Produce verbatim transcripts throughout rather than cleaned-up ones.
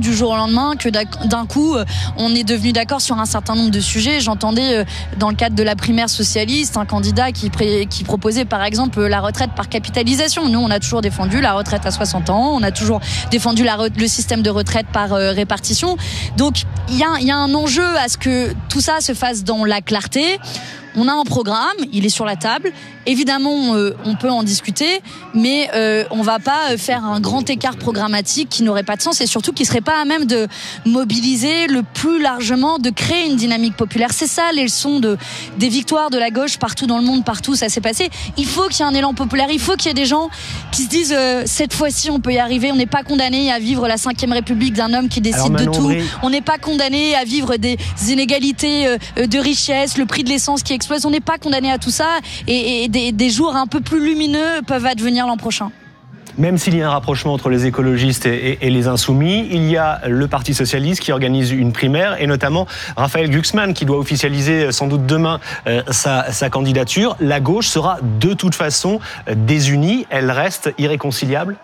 du jour au lendemain que d'un coup on est devenu d'accord sur un certain nombre de sujets. J'entendais dans le cadre de la primaire socialiste un candidat qui, pré- qui proposait par exemple la retraite par capitalisation. Nous on a toujours défendu la retraite à soixante ans, on a toujours défendu la re- le système de retraite par euh, répartition. Donc il y a, y a un enjeu à ce que tout ça se fasse dans la clarté. On a un programme, il est sur la table. Évidemment, euh, on peut en discuter, mais euh, on va pas faire un grand écart programmatique qui n'aurait pas de sens et surtout qui serait pas à même de mobiliser le plus largement, de créer une dynamique populaire. C'est ça les leçons de, des victoires de la gauche partout dans le monde, partout ça s'est passé. Il faut qu'il y ait un élan populaire, il faut qu'il y ait des gens qui se disent euh, cette fois-ci on peut y arriver, on n'est pas condamné à vivre la cinquième République d'un homme qui décide de tout, on n'est pas condamné à vivre des inégalités euh, de richesse, le prix de l'essence qui explose, on n'est pas condamné à tout ça et, et des, des jours un peu plus lumineux peuvent advenir l'an prochain. Même s'il y a un rapprochement entre les écologistes et, et, et les insoumis, il y a le Parti socialiste qui organise une primaire et notamment Raphaël Glucksmann qui doit officialiser sans doute demain euh, sa, sa candidature. La gauche sera de toute façon désunie, elle reste irréconciliable.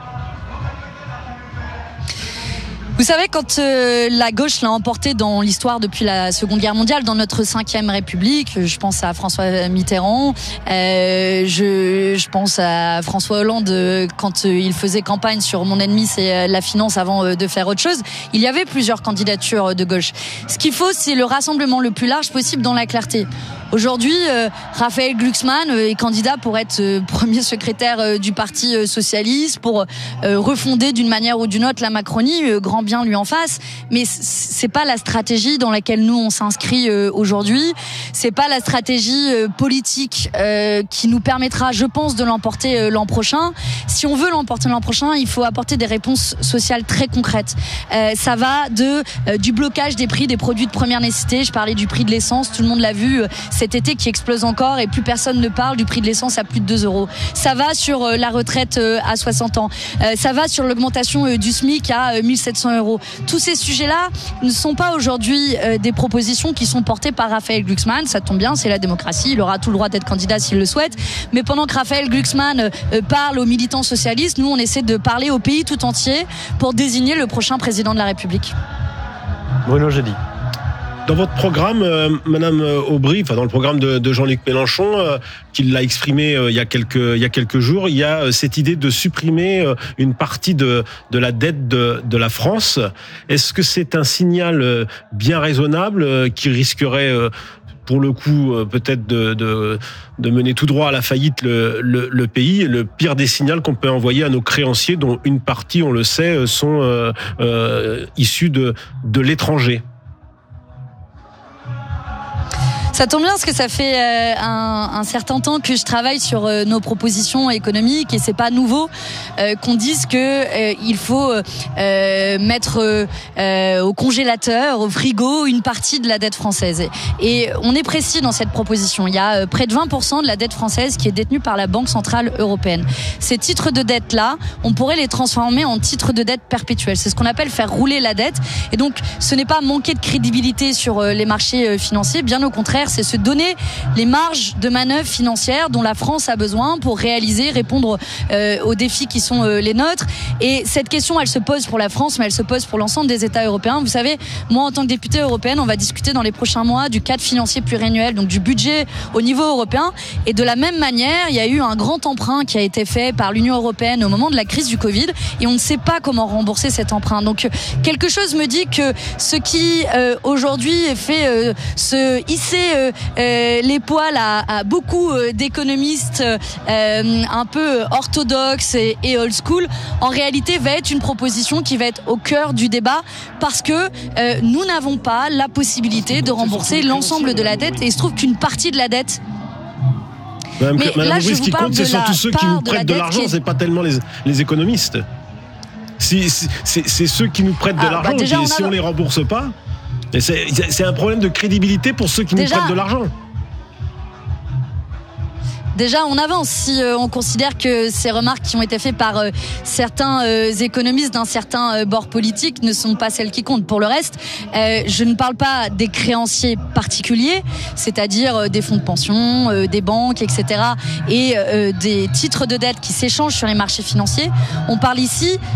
Vous savez, quand euh, la gauche l'a emporté dans l'histoire depuis la Seconde Guerre mondiale, dans notre cinquième République, je pense à François Mitterrand, euh, je, je pense à François Hollande euh, quand euh, il faisait campagne sur mon ennemi, c'est euh, la finance avant euh, de faire autre chose. Il y avait plusieurs candidatures de gauche. Ce qu'il faut, c'est le rassemblement le plus large possible dans la clarté. Aujourd'hui, euh, Raphaël Glucksmann euh, est candidat pour être euh, premier secrétaire euh, du Parti euh, socialiste, pour euh, refonder d'une manière ou d'une autre la Macronie, euh, grand bien lui en face. Mais c'est pas la stratégie dans laquelle nous on s'inscrit euh, aujourd'hui. C'est pas la stratégie euh, politique euh, qui nous permettra, je pense, de l'emporter euh, l'an prochain. Si on veut l'emporter l'an prochain, il faut apporter des réponses sociales très concrètes. Euh, ça va de euh, du blocage des prix des produits de première nécessité. Je parlais du prix de l'essence, tout le monde l'a vu. Euh, cet été qui explose encore et plus personne ne parle du prix de l'essence à plus de deux euros. Ça va sur euh, la retraite euh, à soixante ans. Euh, ça va sur l'augmentation euh, du SMIC à euh, mille sept cents euros. Tous ces sujets-là ne sont pas aujourd'hui euh, des propositions qui sont portées par Raphaël Glucksmann. Ça tombe bien, c'est la démocratie. Il aura tout le droit d'être candidat s'il le souhaite. Mais pendant que Raphaël Glucksmann euh, parle aux militants socialistes, nous on essaie de parler au pays tout entier pour désigner le prochain président de la République. Bruno Jeudi. Dans votre programme, euh, Madame Aubry, enfin dans le programme de, de Jean-Luc Mélenchon, euh, qu'il l'a exprimé euh, il y a quelques il y a quelques jours, il y a euh, cette idée de supprimer euh, une partie de de la dette de de la France. Est-ce que c'est un signal euh, bien raisonnable euh, qui risquerait euh, pour le coup, euh, peut-être de, de, de mener tout droit à la faillite le, le, le pays, le pire des signaux qu'on peut envoyer à nos créanciers, dont une partie, on le sait, sont euh, euh, issus de, de l'étranger? Ça tombe bien parce que ça fait euh, un, un certain temps que je travaille sur euh, nos propositions économiques et c'est pas nouveau euh, qu'on dise que euh, il faut euh, mettre euh, au congélateur, au frigo, une partie de la dette française. Et on est précis dans cette proposition. Il y a euh, près de vingt pour cent de la dette française qui est détenue par la Banque centrale européenne. Ces titres de dette-là, on pourrait les transformer en titres de dette perpétuels. C'est ce qu'on appelle faire rouler la dette. Et donc, ce n'est pas manquer de crédibilité sur euh, les marchés euh, financiers, bien au contraire, c'est se donner les marges de manœuvre financières dont la France a besoin pour réaliser, répondre euh, aux défis qui sont euh, les nôtres. Et cette question, elle se pose pour la France, mais elle se pose pour l'ensemble des États européens. Vous savez, moi, en tant que députée européenne, on va discuter dans les prochains mois du cadre financier pluriannuel, donc du budget au niveau européen. Et de la même manière, il y a eu un grand emprunt qui a été fait par l'Union européenne au moment de la crise du Covid, et on ne sait pas comment rembourser cet emprunt. Donc, quelque chose me dit que ce qui euh, aujourd'hui fait euh, se hisser euh, euh, les poils à, à beaucoup euh, d'économistes euh, un peu orthodoxes et, et old school, en réalité va être une proposition qui va être au cœur du débat parce que euh, nous n'avons pas la possibilité de rembourser l'ensemble de la dette et il se trouve qu'une partie de la dette. Madame, Mais Madame là, Aubry, je ce vous qui parle compte, de c'est surtout la ceux qui part nous de la prêtent de dette l'argent, qui est- c'est pas tellement les, les économistes. Si, si- c'est, c'est ceux qui nous prêtent de Ah, bah l'argent, déjà, et on si a- on les rembourse pas, et c'est, c'est un problème de crédibilité pour ceux qui Déjà- nous prêtent de l'argent. Déjà, on avance si euh, on considère que ces remarques qui ont été faites par euh, certains euh, économistes d'un certain euh, bord politique ne sont pas celles qui comptent. Pour le reste, euh, je ne parle pas des créanciers particuliers, c'est-à-dire euh, des fonds de pension, euh, des banques, et cetera, et euh, des titres de dette qui s'échangent sur les marchés financiers. On parle ici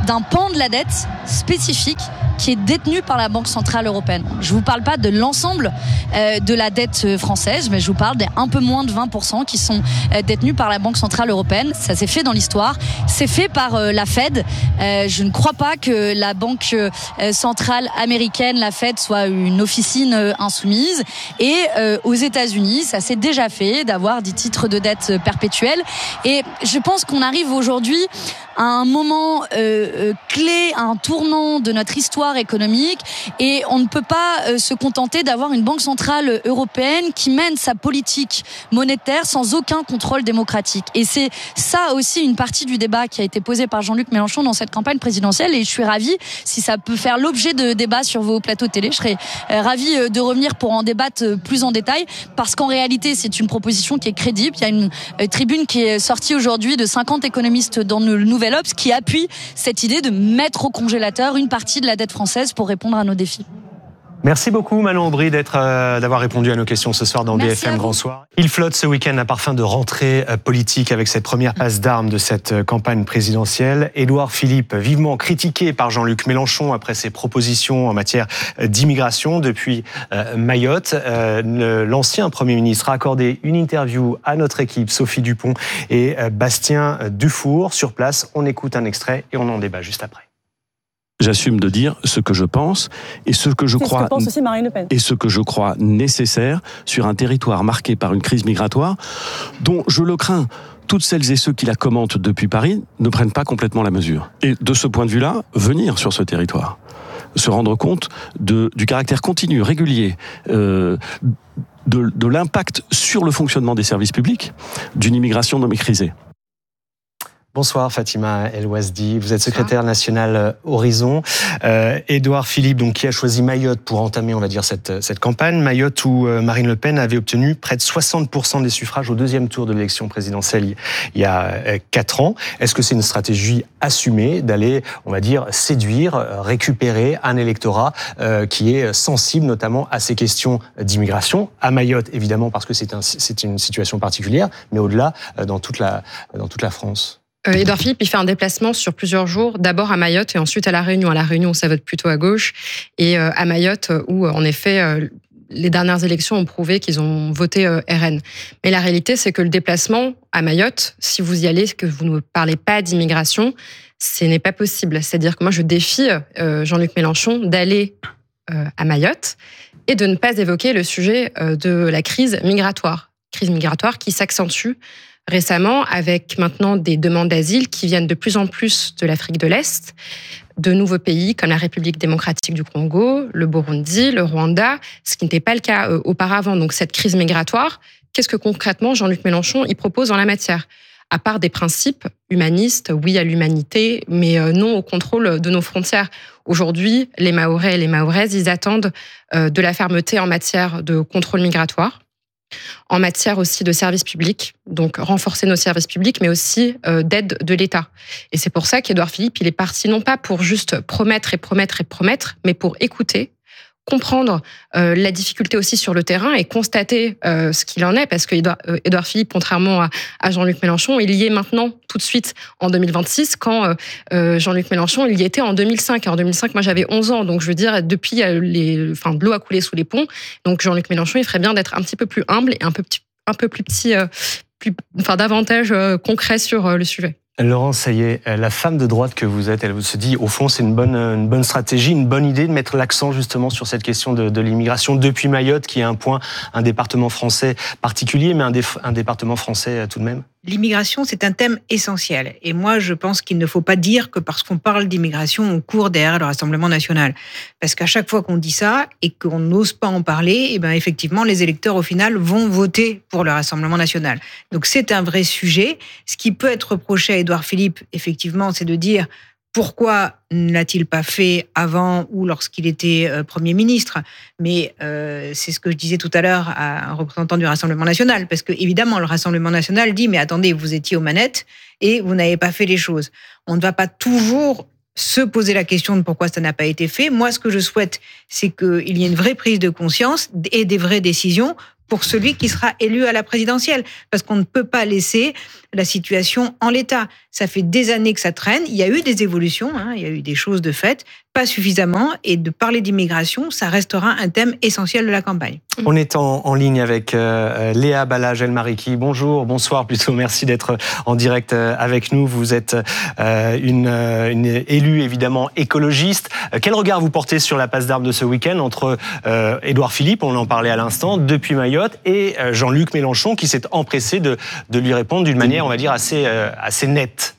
d'un pan de la dette spécifique qui est détenu par la Banque Centrale Européenne. Je ne vous parle pas de l'ensemble euh, de la dette française, mais je vous parle des un peu moins de vingt pour cent qui sont euh, détenus par la Banque Centrale Européenne. Ça s'est fait dans l'histoire. C'est fait par euh, la Fed. Euh, je ne crois pas que la Banque euh, Centrale Américaine, la Fed, soit une officine euh, insoumise. Et euh, aux États-Unis, ça s'est déjà fait d'avoir des titres de dette perpétuels. Et je pense qu'on arrive aujourd'hui à un moment euh, euh, clé, à un tournant de notre histoire économique, et on ne peut pas euh, se contenter d'avoir une banque centrale européenne qui mène sa politique monétaire sans aucun contrôle démocratique. Et c'est ça aussi une partie du débat qui a été posé par Jean-Luc Mélenchon dans cette campagne présidentielle, et je suis ravie, si ça peut faire l'objet de débats sur vos plateaux de télé, je serais euh, ravie de revenir pour en débattre plus en détail, parce qu'en réalité c'est une proposition qui est crédible. Il y a une euh, tribune qui est sortie aujourd'hui de cinquante économistes dans le Nouvel Obs qui appuie cette idée de mettre au congélateur une partie de la dette française pour répondre à nos défis. Merci beaucoup Manon Aubry d'être, euh, d'avoir répondu à nos questions ce soir dans Merci B F M Grand Soir. Il flotte ce week-end un parfum de rentrée euh, politique avec cette première passe d'armes de cette euh, campagne présidentielle. Édouard Philippe, vivement critiqué par Jean-Luc Mélenchon après ses propositions en matière euh, d'immigration depuis euh, Mayotte. Euh, l'ancien Premier ministre a accordé une interview à notre équipe, Sophie Dupont et euh, Bastien Dufour. Sur place, on écoute un extrait et on en débat juste après. J'assume de dire ce que je pense et ce que je C'est crois ce que pense aussi Marine Le Pen. et ce que je crois nécessaire sur un territoire marqué par une crise migratoire dont je le crains. Toutes celles et ceux qui la commentent depuis Paris ne prennent pas complètement la mesure. Et de ce point de vue-là, venir sur ce territoire, se rendre compte de, du caractère continu, régulier, euh, de, de l'impact sur le fonctionnement des services publics d'une immigration non maîtrisée. Bonsoir Fatima El Ouazdi, vous êtes secrétaire nationale Horizon. Euh, Édouard Philippe, donc, qui a choisi Mayotte pour entamer, on va dire, cette, cette campagne. Mayotte où Marine Le Pen avait obtenu près de soixante pour cent des suffrages au deuxième tour de l'élection présidentielle il y a quatre ans. Est-ce que c'est une stratégie assumée d'aller, on va dire, séduire, récupérer un électorat euh, qui est sensible notamment à ces questions d'immigration, à Mayotte évidemment parce que c'est, un, c'est une situation particulière, mais au-delà, dans toute la, dans toute la France? Euh, Édouard Philippe, il fait un déplacement sur plusieurs jours, d'abord à Mayotte et ensuite à La Réunion. À La Réunion, ça vote plutôt à gauche, et euh, à Mayotte, où en effet, euh, les dernières élections ont prouvé qu'ils ont voté euh, R N. Mais la réalité, c'est que le déplacement à Mayotte, si vous y allez, que vous ne parlez pas d'immigration, ce n'est pas possible. C'est-à-dire que moi, je défie euh, Jean-Luc Mélenchon d'aller euh, à Mayotte et de ne pas évoquer le sujet euh, de la crise migratoire. Crise migratoire qui s'accentue récemment, avec maintenant des demandes d'asile qui viennent de plus en plus de l'Afrique de l'Est, de nouveaux pays comme la République démocratique du Congo, le Burundi, le Rwanda, ce qui n'était pas le cas euh, auparavant. Donc cette crise migratoire, qu'est-ce que concrètement Jean-Luc Mélenchon y propose en la matière ? À part des principes humanistes, oui à l'humanité, mais euh, non au contrôle de nos frontières. Aujourd'hui, les Mahorais et les Mahoraises, ils attendent euh, de la fermeté en matière de contrôle migratoire, en matière aussi de services publics, donc renforcer nos services publics, mais aussi euh, d'aide de l'État. Et c'est pour ça qu'Édouard Philippe, il est parti non pas pour juste promettre et promettre et promettre, mais pour écouter, comprendre euh, la difficulté aussi sur le terrain et constater euh, ce qu'il en est, parce que Édouard, euh, Édouard Philippe, contrairement à, à Jean-Luc Mélenchon, il y est maintenant tout de suite en deux mille vingt-six, quand euh, Jean-Luc Mélenchon, il y était en deux mille cinq. Et en deux mille cinq, moi j'avais onze ans, donc je veux dire, depuis, les, enfin, de l'eau a coulé sous les ponts. Donc Jean-Luc Mélenchon, il ferait bien d'être un petit peu plus humble et un peu, petit, un peu plus petit, euh, plus, enfin davantage euh, concret sur euh, le sujet. Laurence Saillet, la femme de droite que vous êtes, elle se dit, au fond, c'est une bonne, une bonne stratégie, une bonne idée de mettre l'accent justement sur cette question de, de l'immigration depuis Mayotte, qui est un point, un département français particulier, mais un, dé, un département français tout de même. L'immigration, c'est un thème essentiel. Et moi, je pense qu'il ne faut pas dire que parce qu'on parle d'immigration, on court derrière le Rassemblement national. Parce qu'à chaque fois qu'on dit ça et qu'on n'ose pas en parler, eh ben, effectivement, les électeurs, au final, vont voter pour le Rassemblement national. Donc, c'est un vrai sujet. Ce qui peut être reproché à Édouard Philippe, effectivement, c'est de dire pourquoi ne l'a-t-il pas fait avant ou lorsqu'il était euh, Premier ministre. Mais euh, c'est ce que je disais tout à l'heure à un représentant du Rassemblement national. Parce que, évidemment, le Rassemblement national dit « Mais attendez, vous étiez aux manettes et vous n'avez pas fait les choses ». On ne va pas toujours se poser la question de pourquoi ça n'a pas été fait. Moi, ce que je souhaite, c'est qu'il y ait une vraie prise de conscience et des vraies décisions pour celui qui sera élu à la présidentielle. Parce qu'on ne peut pas laisser la situation en l'état. Ça fait des années que ça traîne. Il y a eu des évolutions, hein, il y a eu des choses de fait, pas suffisamment. Et de parler d'immigration, ça restera un thème essentiel de la campagne. On est en, en ligne avec euh, Léa Balazs-El-Mariki. Bonjour, bonsoir plutôt. Merci d'être en direct avec nous. Vous êtes euh, une, une élue évidemment écologiste. Quel regard vous portez sur la passe d'armes de ce week-end entre euh, Édouard Philippe, on en parlait à l'instant, depuis Mayotte, et euh, Jean-Luc Mélenchon qui s'est empressé de, de lui répondre d'une manière, on va dire, assez, euh, assez nette?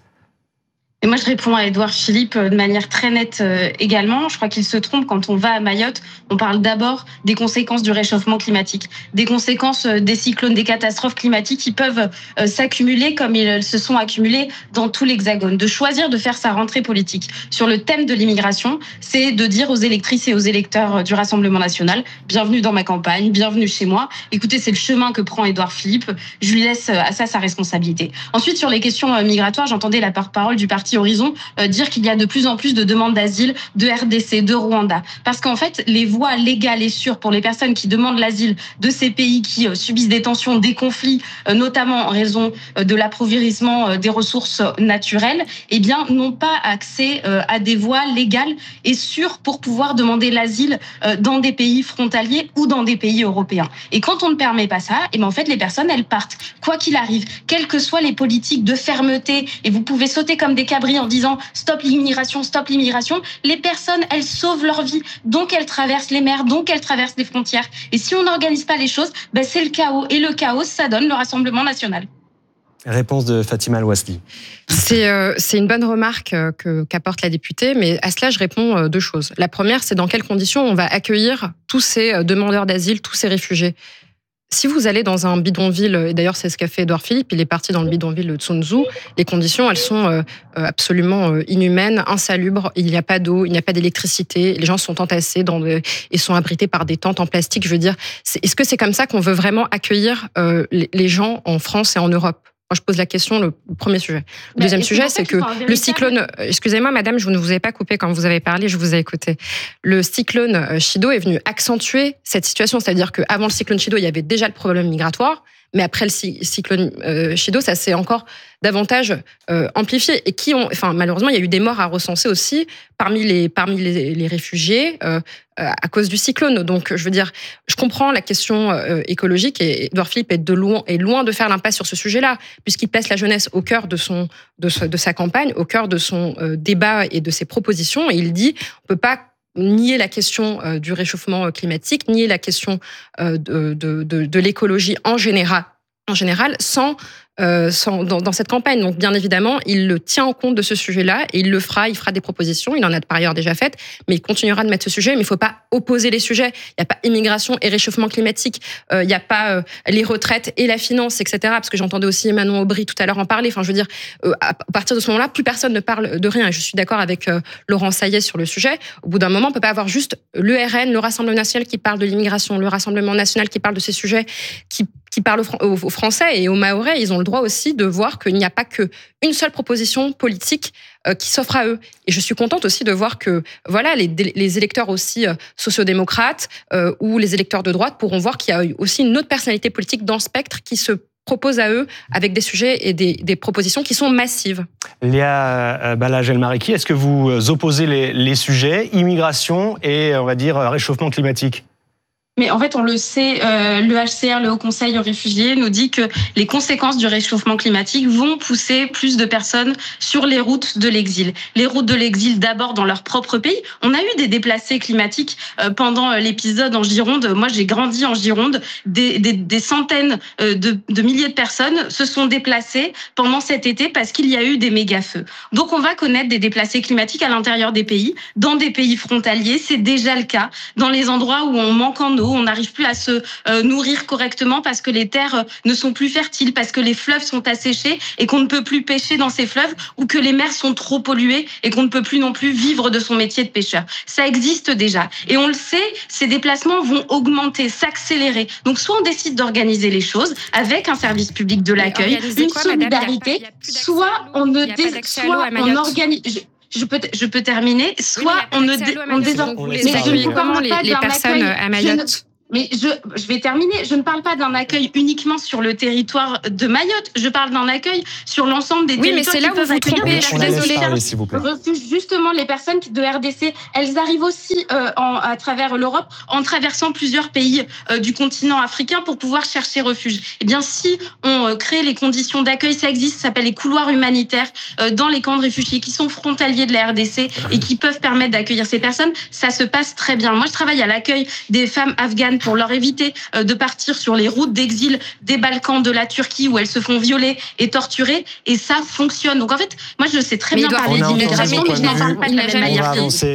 Et moi, je réponds à Édouard Philippe de manière très nette également. Je crois qu'il se trompe quand on va à Mayotte. On parle d'abord des conséquences du réchauffement climatique, des conséquences des cyclones, des catastrophes climatiques qui peuvent s'accumuler comme ils se sont accumulés dans tout l'Hexagone. De choisir de faire sa rentrée politique sur le thème de l'immigration, c'est de dire aux électrices et aux électeurs du Rassemblement national, bienvenue dans ma campagne, bienvenue chez moi. Écoutez, c'est le chemin que prend Édouard Philippe. Je lui laisse à ça sa responsabilité. Ensuite, sur les questions migratoires, j'entendais la porte-parole du parti Horizon euh, dire qu'il y a de plus en plus de demandes d'asile de R D C, de Rwanda. Parce qu'en fait, les voies légales et sûres pour les personnes qui demandent l'asile de ces pays qui euh, subissent des tensions, des conflits, euh, notamment en raison euh, de l'appauvrissement euh, des ressources naturelles, eh bien, n'ont pas accès euh, à des voies légales et sûres pour pouvoir demander l'asile euh, dans des pays frontaliers ou dans des pays européens. Et quand on ne permet pas ça, eh bien, en fait, les personnes, elles partent. Quoi qu'il arrive, quelles que soient les politiques de fermeté, et vous pouvez sauter comme des cabris en disant stop l'immigration, stop l'immigration, les personnes, elles sauvent leur vie, donc elles traversent les mers, donc elles traversent les frontières. Et si on n'organise pas les choses, ben c'est le chaos. Et le chaos, ça donne le Rassemblement national. Réponse de Fatima El-Ouasli. C'est euh, c'est une bonne remarque euh, que qu'apporte la députée, mais à cela je réponds euh, deux choses. La première, c'est dans quelles conditions on va accueillir tous ces euh, demandeurs d'asile, tous ces réfugiés. Si vous allez dans un bidonville, et d'ailleurs c'est ce qu'a fait Édouard Philippe, il est parti dans le bidonville de Tsunzu, les conditions elles sont euh, absolument inhumaines, insalubres, il n'y a pas d'eau, il n'y a pas d'électricité, les gens sont entassés dans de, et sont abrités par des tentes en plastique. Je veux dire, c'est, est-ce que c'est comme ça qu'on veut vraiment accueillir euh, les, les gens en France et en Europe ? Moi, je pose la question, le premier sujet. Le deuxième sujet, c'est que le cyclone... Excusez-moi, madame, je ne vous ai pas coupé quand vous avez parlé, je vous ai écouté. Le cyclone Chido est venu accentuer cette situation. C'est-à-dire qu'avant le cyclone Chido, il y avait déjà le problème migratoire. Mais après le cyclone euh, Chido, ça s'est encore davantage euh, amplifié. Et qui ont, enfin, malheureusement, il y a eu des morts à recenser aussi parmi les, parmi les, les réfugiés euh, à cause du cyclone. Donc, je veux dire, je comprends la question euh, écologique et Édouard Philippe est, de loin, est loin de faire l'impasse sur ce sujet-là, puisqu'il place la jeunesse au cœur de, son, de, de sa campagne, au cœur de son euh, débat et de ses propositions. Et il dit, on ne peut pas nier la question euh, du réchauffement climatique, nier la question euh, de, de, de, de l'écologie en général, en général sans, euh, sans dans, dans cette campagne. Donc, bien évidemment, il le tient en compte de ce sujet-là et il le fera, il fera des propositions. Il en a par ailleurs déjà faites, mais il continuera de mettre ce sujet. Mais il ne faut pas opposer les sujets. Il n'y a pas immigration et réchauffement climatique. Euh, il n'y a pas euh, les retraites et la finance, et cetera. Parce que j'entendais aussi Manon Aubry tout à l'heure en parler. Enfin, je veux dire, euh, à partir de ce moment-là, plus personne ne parle de rien. Et je suis d'accord avec euh, Laurent Saillet sur le sujet. Au bout d'un moment, on ne peut pas avoir juste l'E R N, le Rassemblement national qui parle de l'immigration, le Rassemblement national qui parle de ces sujets, qui qui parlent aux Français et aux Mahorais, ils ont le droit aussi de voir qu'il n'y a pas qu'une seule proposition politique qui s'offre à eux. Et je suis contente aussi de voir que voilà, les, les électeurs aussi sociodémocrates euh, ou les électeurs de droite pourront voir qu'il y a aussi une autre personnalité politique dans le spectre qui se propose à eux avec des sujets et des, des propositions qui sont massives. Léa Balazs-El-Mariki, est-ce que vous opposez les, les sujets immigration et, on va dire, réchauffement climatique ? Mais en fait, on le sait, euh, le H C R, le Haut Conseil aux réfugiés, nous dit que les conséquences du réchauffement climatique vont pousser plus de personnes sur les routes de l'exil. Les routes de l'exil, d'abord dans leur propre pays. On a eu des déplacés climatiques euh, pendant l'épisode en Gironde. Moi, j'ai grandi en Gironde. Des, des, des centaines de, de milliers de personnes se sont déplacées pendant cet été parce qu'il y a eu des méga-feux. Donc, on va connaître des déplacés climatiques à l'intérieur des pays, dans des pays frontaliers. C'est déjà le cas dans les endroits où on manque en eau. On n'arrive plus à se euh, nourrir correctement parce que les terres euh, ne sont plus fertiles, parce que les fleuves sont asséchés et qu'on ne peut plus pêcher dans ces fleuves ou que les mers sont trop polluées et qu'on ne peut plus non plus vivre de son métier de pêcheur. Ça existe déjà. Et on le sait, ces déplacements vont augmenter, s'accélérer. Donc soit on décide d'organiser les choses avec un service public de l'accueil, une quoi, solidarité, madame, soit on ne dé... soit on organise... Je peux, je peux terminer. Soit oui, on ne, dé, on désormais. Mais je ne comment les, les personnes à Mayotte. Mais je, je vais terminer. Je ne parle pas d'un accueil uniquement sur le territoire de Mayotte. Je parle d'un accueil sur l'ensemble des oui, territoires. Oui, mais c'est là où vous vous trompez. Je suis désolée. Parler, s'il vous plaît. Justement, les personnes de R D C, elles arrivent aussi euh, en, à travers l'Europe en traversant plusieurs pays euh, du continent africain pour pouvoir chercher refuge. Eh bien, si on euh, crée les conditions d'accueil, ça existe, ça s'appelle les couloirs humanitaires euh, dans les camps de réfugiés qui sont frontaliers de la R D C et qui peuvent permettre d'accueillir ces personnes. Ça se passe très bien. Moi, je travaille à l'accueil des femmes afghanes pour leur éviter de partir sur les routes d'exil des Balkans, de la Turquie, où elles se font violer et torturer, et ça fonctionne. Donc en fait, moi je sais très mais bien parler d'immigration, mais je n'en parle pas de la même manière.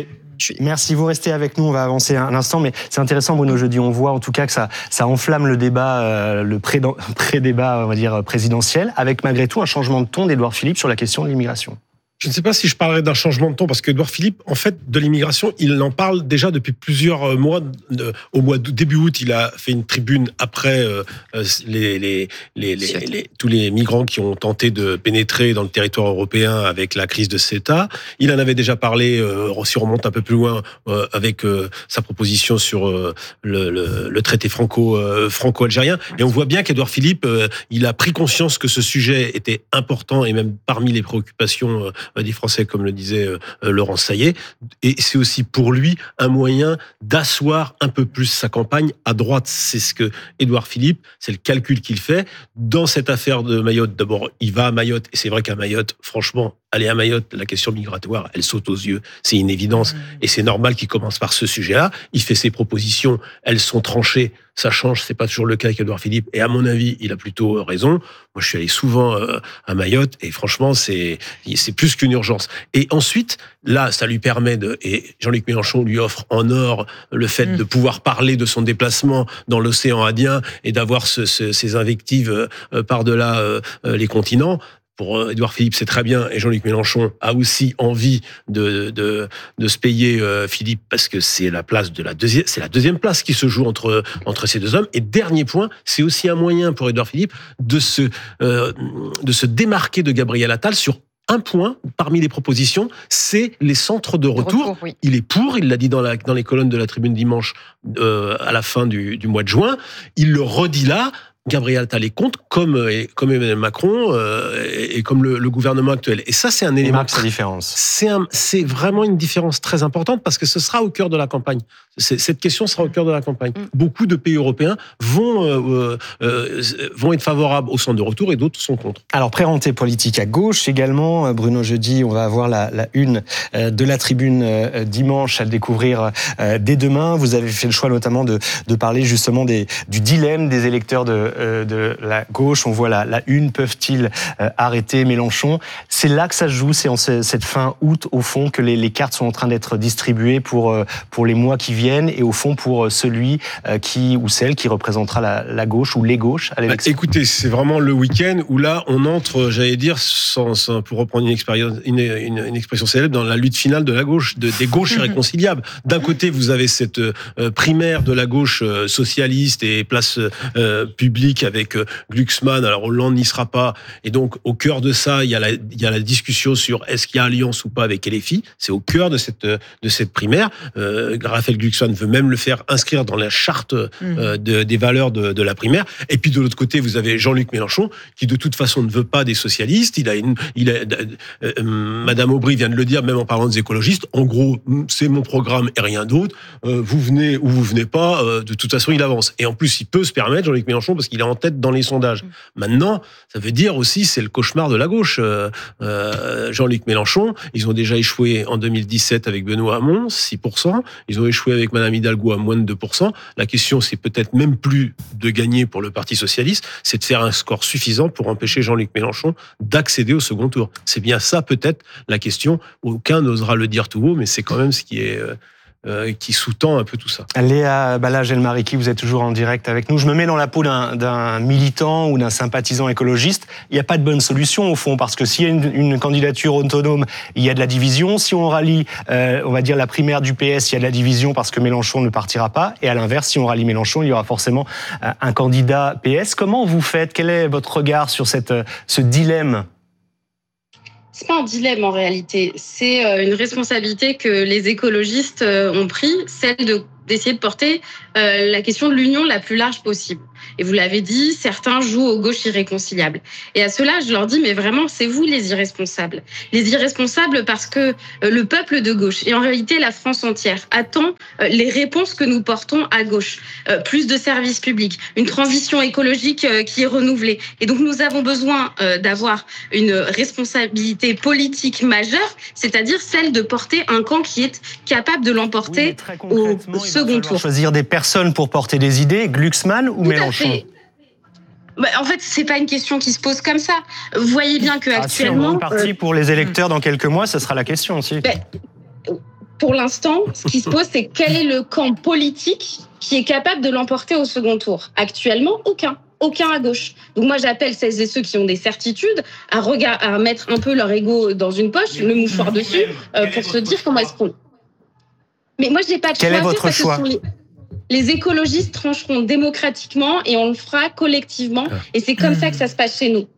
Merci, vous restez avec nous, on va avancer un instant, mais c'est intéressant, Bruno Jeudi, on voit en tout cas que ça, ça enflamme le débat, euh, le pré-débat, on va dire, présidentiel, avec malgré tout un changement de ton d'Édouard Philippe sur la question de l'immigration. Je ne sais pas si je parlerai d'un changement de ton, parce qu'Édouard Philippe, en fait, de l'immigration, il en parle déjà depuis plusieurs mois. Au mois de début août, il a fait une tribune après euh, les, les, les, les, les, tous les migrants qui ont tenté de pénétrer dans le territoire européen avec la crise de CETA. Il en avait déjà parlé, euh, si on remonte un peu plus loin, euh, avec euh, sa proposition sur euh, le, le, le traité franco, euh, franco-algérien. Et on voit bien qu'Édouard Philippe, euh, il a pris conscience que ce sujet était important et même parmi les préoccupations euh, des Français, comme le disait euh, Laurent Saillet. Et c'est aussi pour lui un moyen d'asseoir un peu plus sa campagne à droite. C'est ce que Édouard Philippe, c'est le calcul qu'il fait. Dans cette affaire de Mayotte, d'abord, il va à Mayotte, et c'est vrai qu'à Mayotte, franchement, aller à Mayotte, la question migratoire, elle saute aux yeux. C'est une évidence. Et c'est normal qu'il commence par ce sujet-là. Il fait ses propositions, elles sont tranchées. Ça change, c'est pas toujours le cas avec Édouard Philippe. Et à mon avis, il a plutôt raison. Moi, je suis allé souvent à Mayotte et franchement, c'est, c'est plus qu'une urgence. Et ensuite, là, ça lui permet de, et Jean-Luc Mélenchon lui offre en or le fait mmh. de pouvoir parler de son déplacement dans l'océan Indien et d'avoir ce, ce, ces invectives par-delà euh, les continents. Pour Édouard Philippe, c'est très bien, et Jean-Luc Mélenchon a aussi envie de de, de se payer euh, Philippe parce que c'est la place de la deuxième, c'est la deuxième place qui se joue entre entre ces deux hommes. Et dernier point, c'est aussi un moyen pour Édouard Philippe de se euh, de se démarquer de Gabriel Attal sur un point parmi les propositions, c'est les centres de retour. De retour oui. Il est pour, il l'a dit dans, la, dans les colonnes de la Tribune dimanche euh, à la fin du, du mois de juin. Il le redit là. Gabriel Attal est contre, comme, comme Emmanuel Macron euh, et, et comme le, le gouvernement actuel. Et ça, c'est un élément. Marque sa différence. C'est, un, c'est vraiment une différence très importante parce que ce sera au cœur de la campagne. C'est, cette question sera au cœur de la campagne. Mm. Beaucoup de pays européens vont, euh, euh, vont être favorables au centre de retour et d'autres sont contre. Alors, pré-rentrée politique à gauche également. Bruno Jeudi, on va avoir la, la une de la Tribune dimanche à le découvrir dès demain. Vous avez fait le choix notamment de, de parler justement des, du dilemme des électeurs de de la gauche. On voit la, la une, peuvent-ils euh, arrêter Mélenchon? C'est là que ça se joue, c'est en cette fin août, au fond, que les, les cartes sont en train d'être distribuées pour, euh, pour les mois qui viennent et au fond pour celui euh, qui ou celle qui représentera la, la gauche ou les gauches à l'élection. Bah, écoutez, c'est vraiment le week-end où là, on entre, j'allais dire, sans, sans, pour reprendre une, expérience, une, une, une expression célèbre, dans la lutte finale de la gauche, de, des gauches irréconciliables. D'un côté, vous avez cette euh, primaire de la gauche euh, socialiste et place euh, publique avec Glucksmann, alors Hollande n'y sera pas, et donc au cœur de ça, il y a la, il y a la discussion sur est-ce qu'il y a alliance ou pas avec L F I, c'est au cœur de cette, de cette primaire. Euh, Raphaël Glucksmann veut même le faire inscrire dans la charte euh, de, des valeurs de, de la primaire, et puis de l'autre côté, vous avez Jean-Luc Mélenchon, qui de toute façon ne veut pas des socialistes, il a une, il a, euh, Madame Aubry vient de le dire, même en parlant des écologistes, en gros, c'est mon programme et rien d'autre, euh, vous venez ou vous venez pas, euh, de toute façon il avance, et en plus il peut se permettre, Jean-Luc Mélenchon, parce qu'il est en tête dans les sondages. Maintenant, ça veut dire aussi, c'est le cauchemar de la gauche. Euh, euh, Jean-Luc Mélenchon, ils ont déjà échoué en deux mille dix-sept avec Benoît Hamon, six pour cent. Ils ont échoué avec Madame Hidalgo à moins de deux pour cent. La question, c'est peut-être même plus de gagner pour le Parti socialiste, c'est de faire un score suffisant pour empêcher Jean-Luc Mélenchon d'accéder au second tour. C'est bien ça, peut-être, la question. Aucun n'osera le dire tout haut, mais c'est quand même ce qui est... Euh, Euh, qui sous-tend un peu tout ça. Léa Balage-Elmariki, vous êtes toujours en direct avec nous. Je me mets dans la peau d'un, d'un militant ou d'un sympathisant écologiste. Il n'y a pas de bonne solution au fond, parce que s'il y a une, une candidature autonome, il y a de la division. Si on rallie, euh, on va dire, la primaire du P S, il y a de la division parce que Mélenchon ne partira pas. Et à l'inverse, si on rallie Mélenchon, il y aura forcément euh, un candidat P S. Comment vous faites? Quel est votre regard sur cette, ce dilemme? C'est pas un dilemme en réalité, c'est une responsabilité que les écologistes ont pris, celle de d'essayer de porter euh, la question de l'union la plus large possible. Et vous l'avez dit, certains jouent aux gauches irréconciliables. Et à cela, je leur dis, mais vraiment, c'est vous les irresponsables. Les irresponsables parce que euh, le peuple de gauche, et en réalité la France entière, attend euh, les réponses que nous portons à gauche. Euh, plus de services publics, une transition écologique euh, qui est renouvelée. Et donc nous avons besoin euh, d'avoir une responsabilité politique majeure, c'est-à-dire celle de porter un camp qui est capable de l'emporter oui, au second tour. Choisir des personnes pour porter des idées, Glucksmann ou Tout Mélenchon? Bah, en fait, c'est pas une question qui se pose comme ça. Vous voyez bien que ah, actuellement, si on parti euh, pour les électeurs dans quelques mois, ce sera la question aussi. Bah, pour l'instant, ce qui se pose, c'est quel est le camp politique qui est capable de l'emporter au second tour. Actuellement, aucun. Aucun à gauche. Donc moi, j'appelle celles et ceux qui ont des certitudes à, regard- à mettre un peu leur ego dans une poche, le mouchoir dessus, euh, pour se dire comment est-ce qu'on... Mais moi, j'ai pas de choix. Quel est votre choix ? Les... les écologistes trancheront démocratiquement et on le fera collectivement. Et c'est comme ça que ça se passe chez nous.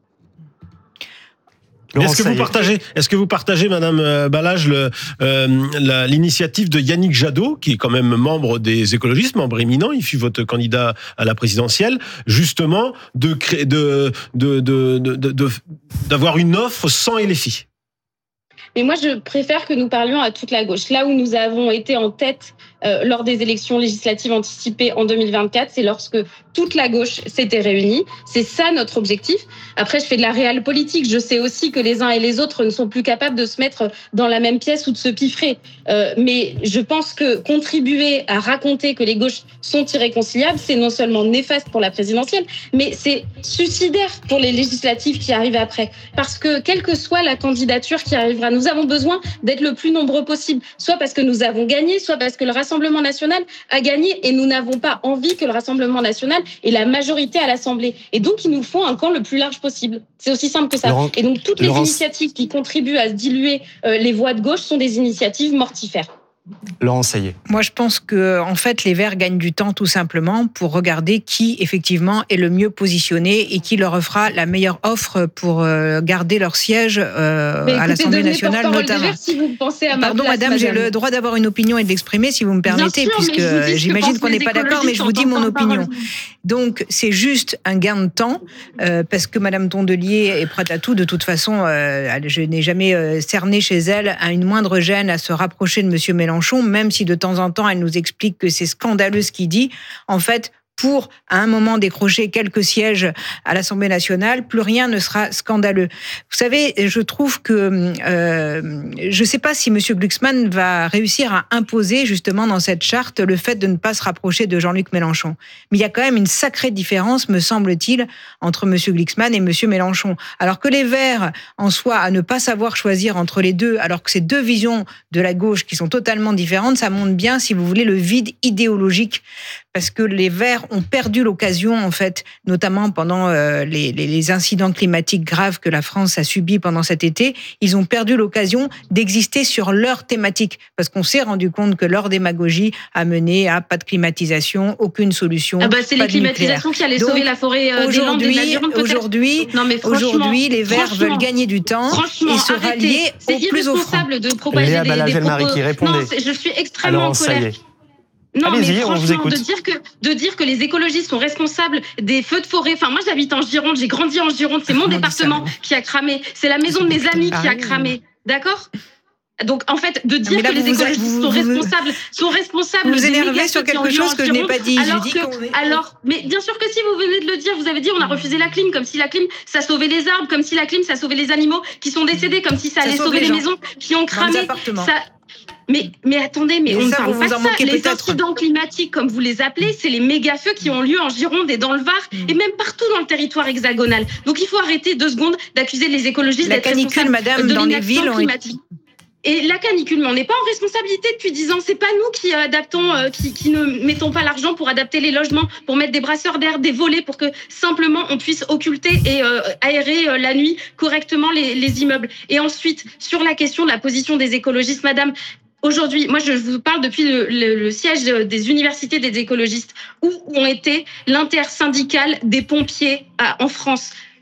Est-ce que vous partagez, est-ce que vous partagez, Madame Balage, le, euh, la, l'initiative de Yannick Jadot, qui est quand même membre des écologistes, membre éminent, il fut votre candidat à la présidentielle, justement, de créer, de, de, de, de, de, de, d'avoir une offre sans L F I? Mais moi, je préfère que nous parlions à toute la gauche. Là où nous avons été en tête euh, lors des élections législatives anticipées en deux mille vingt-quatre, c'est lorsque toute la gauche s'était réunie. C'est ça notre objectif. Après, je fais de la réelle politique. Je sais aussi que les uns et les autres ne sont plus capables de se mettre dans la même pièce ou de se piffrer. Euh, mais je pense que contribuer à raconter que les gauches sont irréconciliables, c'est non seulement néfaste pour la présidentielle, mais c'est suicidaire pour les législatives qui arrivent après. Parce que quelle que soit la candidature qui arrivera, nous avons besoin d'être le plus nombreux possible. Soit parce que nous avons gagné, soit parce que le Rassemblement national a gagné et nous n'avons pas envie que le Rassemblement national ait la majorité à l'Assemblée. Et donc, il nous faut un camp le plus large possible. C'est aussi simple que ça. Laurent, et donc, toutes les Laurence... initiatives qui contribuent à se diluer euh, les voix de gauche sont des initiatives mortifères. Laurent Saillet. Moi, je pense que, en fait, les Verts gagnent du temps tout simplement pour regarder qui, effectivement, est le mieux positionné et qui leur fera la meilleure offre pour garder leur siège euh, écoutez, à l'Assemblée nationale, notamment. Verts, si vous pensez à ma Pardon, place, madame, madame, j'ai le droit d'avoir une opinion et de l'exprimer, si vous me permettez, sûr, puisque j'imagine qu'on n'est pas d'accord, mais je vous dis mon opinion. Donc, c'est juste un gain de temps, euh, parce que madame Tondelier est prête à tout. De toute façon, euh, je n'ai jamais euh, cerné chez elle à une moindre gêne à se rapprocher de monsieur Mélenchon, même si de temps en temps, elle nous explique que c'est scandaleux ce qu'il dit. En fait, pour, à un moment, décrocher quelques sièges à l'Assemblée nationale, plus rien ne sera scandaleux. Vous savez, je trouve que... Euh, je ne sais pas si M. Glucksmann va réussir à imposer, justement, dans cette charte, le fait de ne pas se rapprocher de Jean-Luc Mélenchon. Mais il y a quand même une sacrée différence, me semble-t-il, entre M. Glucksmann et M. Mélenchon. Alors que les Verts, en soi, à ne pas savoir choisir entre les deux, alors que c'est deux visions de la gauche qui sont totalement différentes, ça montre bien, si vous voulez, le vide idéologique. Parce que les Verts ont perdu l'occasion, en fait, notamment pendant euh, les, les, les incidents climatiques graves que la France a subis pendant cet été, ils ont perdu l'occasion d'exister sur leur thématique. Parce qu'on s'est rendu compte que leur démagogie a mené à pas de climatisation, aucune solution. Ah bah c'est les climatisations qui allaient sauver la forêt euh, des Landes et de la Gironde, peut-être. Aujourd'hui, non, mais aujourd'hui, les Verts veulent gagner du temps et se rallier au plus offrant. C'est irresponsable de propager Léa des, Balage, des propos... qui répondait. Non, je suis extrêmement en colère. Non, Allez-y, mais franchement, on vous écoute. de dire que de dire que les écologistes sont responsables des feux de forêt. Enfin, moi, j'habite en Gironde, j'ai grandi en Gironde, c'est mon département qui a cramé, c'est la maison de mes amis qui a cramé, d'accord ? Donc, en fait, de dire là, que les écologistes vous, sont vous, responsables, sont responsables. Vous vous énervez sur quelque chose que je n'ai pas dit. Alors, dit que, alors, mais bien sûr que si vous venez de le dire, vous avez dit on a refusé la clim, comme si la clim ça sauvait les arbres, comme si la clim ça sauvait les animaux qui sont décédés, comme si ça, ça allait sauver les, les maisons qui ont cramé. Ça, Mais, mais attendez, mais et on ne parle pas de ça. Les incidents climatiques, comme vous les appelez, c'est les méga-feux qui ont lieu en Gironde et dans le Var, mmh. et même partout dans le territoire hexagonal. Donc il faut arrêter deux secondes d'accuser les écologistes la d'être canicule, responsables madame, de dans les villes, climatique. Et la canicule, mais on n'est pas en responsabilité depuis dix ans. C'est pas nous qui adaptons, euh, qui, qui ne mettons pas l'argent pour adapter les logements, pour mettre des brasseurs d'air, des volets, pour que simplement on puisse occulter et euh, aérer euh, la nuit correctement les, les immeubles. Et ensuite, sur la question de la position des écologistes, madame, aujourd'hui, moi je vous parle depuis le, le, le siège des universités des écologistes, où ont été l'intersyndicale des pompiers à, en France.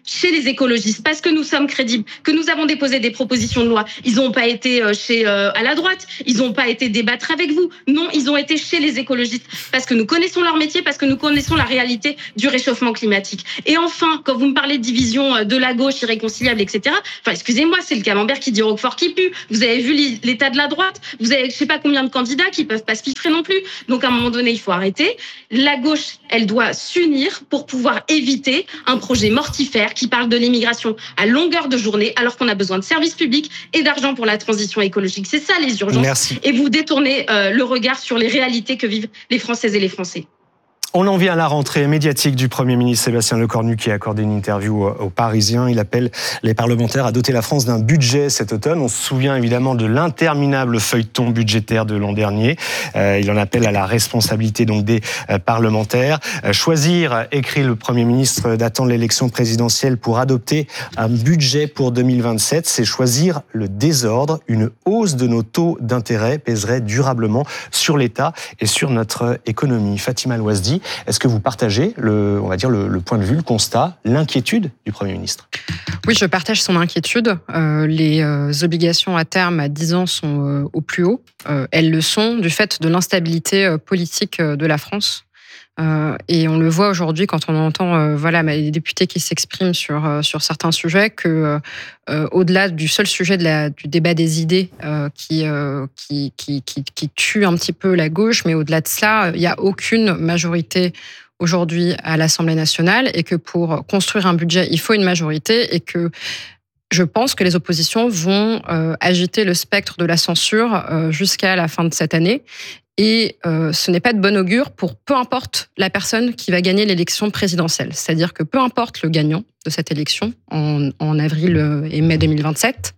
chez les écologistes, parce que nous sommes crédibles, que nous avons déposé des propositions de loi. Ils n'ont pas été chez euh, à la droite, ils n'ont pas été débattre avec vous. Non, ils ont été chez les écologistes, parce que nous connaissons leur métier, parce que nous connaissons la réalité du réchauffement climatique. Et enfin, quand vous me parlez de division de la gauche irréconciliable, et cetera, enfin, excusez-moi, c'est le camembert qui dit Roquefort qui pue. Vous avez vu l'état de la droite, vous avez je sais pas combien de candidats qui peuvent pas se piffrer non plus. Donc à un moment donné, il faut arrêter. La gauche, elle doit s'unir pour pouvoir éviter un projet mortifère qui parle de l'immigration à longueur de journée, alors qu'on a besoin de services publics et d'argent pour la transition écologique. C'est ça les urgences. Merci. Et vous détournez euh, le regard sur les réalités que vivent les Françaises et les Français. On en vient à la rentrée médiatique du Premier ministre Sébastien Lecornu qui a accordé une interview aux Parisiens. Il appelle les parlementaires à doter la France d'un budget cet automne. On se souvient évidemment de l'interminable feuilleton budgétaire de l'an dernier. Euh, il en appelle à la responsabilité donc des euh, parlementaires. Euh, choisir, écrit le Premier ministre, d'attendre l'élection présidentielle pour adopter un budget pour deux mille vingt-sept, c'est choisir le désordre. Une hausse de nos taux d'intérêt pèserait durablement sur l'État et sur notre économie. Fatima Louazdi, est-ce que vous partagez le, on va dire le, le point de vue, le constat, l'inquiétude du Premier ministre ? Oui, je partage son inquiétude. Euh, les euh, obligations à terme à dix ans sont euh, au plus haut. Euh, elles le sont du fait de l'instabilité euh, politique euh, de la France. Euh, et on le voit aujourd'hui quand on entend euh, voilà, les députés qui s'expriment sur, euh, sur certains sujets, que euh, au-delà du seul sujet de la, du débat des idées euh, qui, euh, qui, qui, qui, qui tue un petit peu la gauche, mais au-delà de cela, il n'y a aucune majorité aujourd'hui à l'Assemblée nationale et que pour construire un budget, il faut une majorité et que je pense que les oppositions vont euh, agiter le spectre de la censure euh, jusqu'à la fin de cette année. Et euh, ce n'est pas de bon augure pour peu importe la personne qui va gagner l'élection présidentielle. C'est-à-dire que peu importe le gagnant de cette élection en, en avril et mai deux mille vingt-sept,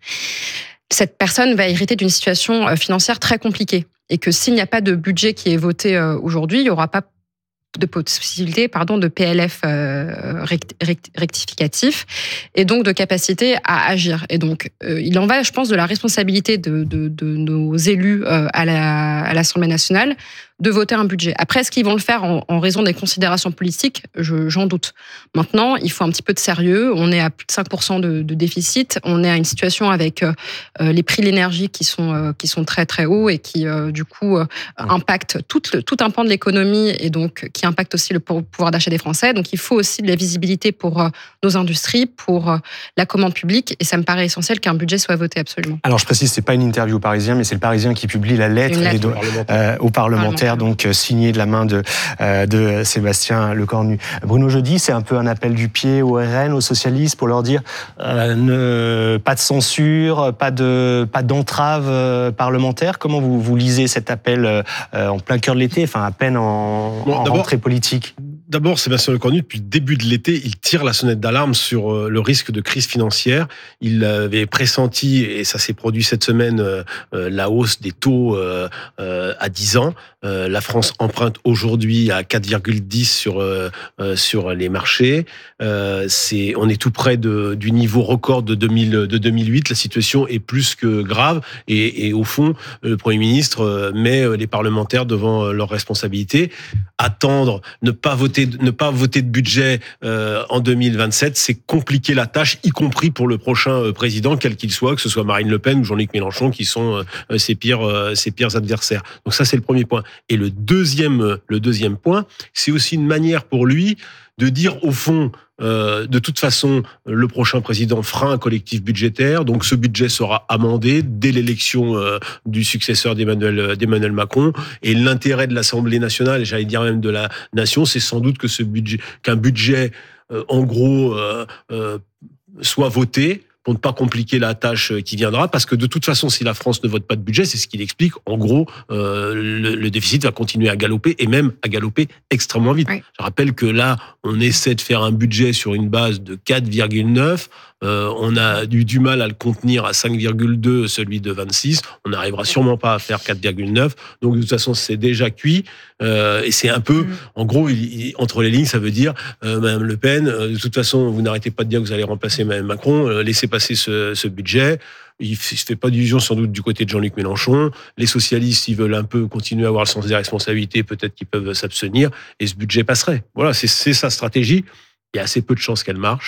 cette personne va hériter d'une situation financière très compliquée. Et que s'il n'y a pas de budget qui est voté aujourd'hui, il n'y aura pas de possibilité pardon, de P L F euh, rectificatif et donc de capacité à agir. Et donc, euh, il en va, je pense, de la responsabilité de, de, de nos élus euh, à, la, à l'Assemblée nationale de voter un budget. Après, est-ce qu'ils vont le faire en, en raison des considérations politiques ? Je, j'en doute. Maintenant, il faut un petit peu de sérieux. On est à plus de cinq pour cent de, de déficit. On est à une situation avec euh, les prix de l'énergie qui sont, euh, qui sont très, très hauts et qui, euh, du coup, euh, impactent tout, tout un pan de l'économie et donc qui impactent aussi le pouvoir d'achat des Français. Donc, il faut aussi de la visibilité pour euh, nos industries, pour euh, la commande publique. Et ça me paraît essentiel qu'un budget soit voté absolument. Alors, je précise, c'est pas une interview au Parisien, mais c'est le Parisien qui publie la lettre, lettre do- euh, aux parlementaires. Donc signé de la main de, euh, de Sébastien Lecornu. Bruno Jeudi, c'est un peu un appel du pied au R N, aux socialistes, pour leur dire euh, ne, pas de censure, pas, de, pas d'entrave euh, parlementaire. Comment vous, vous lisez cet appel euh, en plein cœur de l'été, enfin à peine en, bon, en rentrée politique ? D'abord, Sébastien Lecornu, depuis le début de l'été, il tire la sonnette d'alarme sur le risque de crise financière. Il avait pressenti, et ça s'est produit cette semaine, euh, la hausse des taux euh, euh, à dix ans. Euh, la France emprunte aujourd'hui à quatre virgule dix sur euh, sur les marchés. Euh, c'est, on est tout près de, du niveau record de, deux mille, de deux mille huit. La situation est plus que grave. Et, et au fond, le Premier ministre met les parlementaires devant leurs responsabilités. Attendre, ne pas voter, ne pas voter de budget euh, en deux mille vingt-sept, c'est compliquer la tâche, y compris pour le prochain président, quel qu'il soit, que ce soit Marine Le Pen ou Jean-Luc Mélenchon, qui sont euh, ses pires, euh, ses pires adversaires. Donc ça, c'est le premier point. Et le deuxième, le deuxième point, c'est aussi une manière pour lui de dire, au fond, euh, de toute façon, le prochain président fera un collectif budgétaire, donc ce budget sera amendé dès l'élection euh, du successeur d'Emmanuel, d'Emmanuel Macron. Et l'intérêt de l'Assemblée nationale, et j'allais dire même de la nation, c'est sans doute que ce budget, qu'un budget, euh, en gros, euh, euh, soit voté, pour ne pas compliquer la tâche qui viendra, parce que de toute façon, si la France ne vote pas de budget, c'est ce qu'il explique, en gros, euh, le, le déficit va continuer à galoper, et même à galoper extrêmement vite. Oui. Je rappelle que là, on essaie de faire un budget sur une base de quatre virgule neuf, euh, on a eu du mal à le contenir à cinq virgule deux, celui de vingt-six, on n'arrivera sûrement pas à faire quatre virgule neuf, donc de toute façon, c'est déjà cuit, euh, et c'est un peu, mmh. en gros, il, il, entre les lignes, ça veut dire, euh, Madame Le Pen, euh, de toute façon, vous n'arrêtez pas de dire que vous allez remplacer Madame Macron, euh, laissez passer ce, ce budget. Il ne se fait pas d'illusion sans doute du côté de Jean-Luc Mélenchon. Les socialistes, s'ils veulent un peu continuer à avoir le sens des responsabilités, peut-être qu'ils peuvent s'abstenir, et ce budget passerait. Voilà, c'est, c'est sa stratégie. Il y a assez peu de chances qu'elle marche,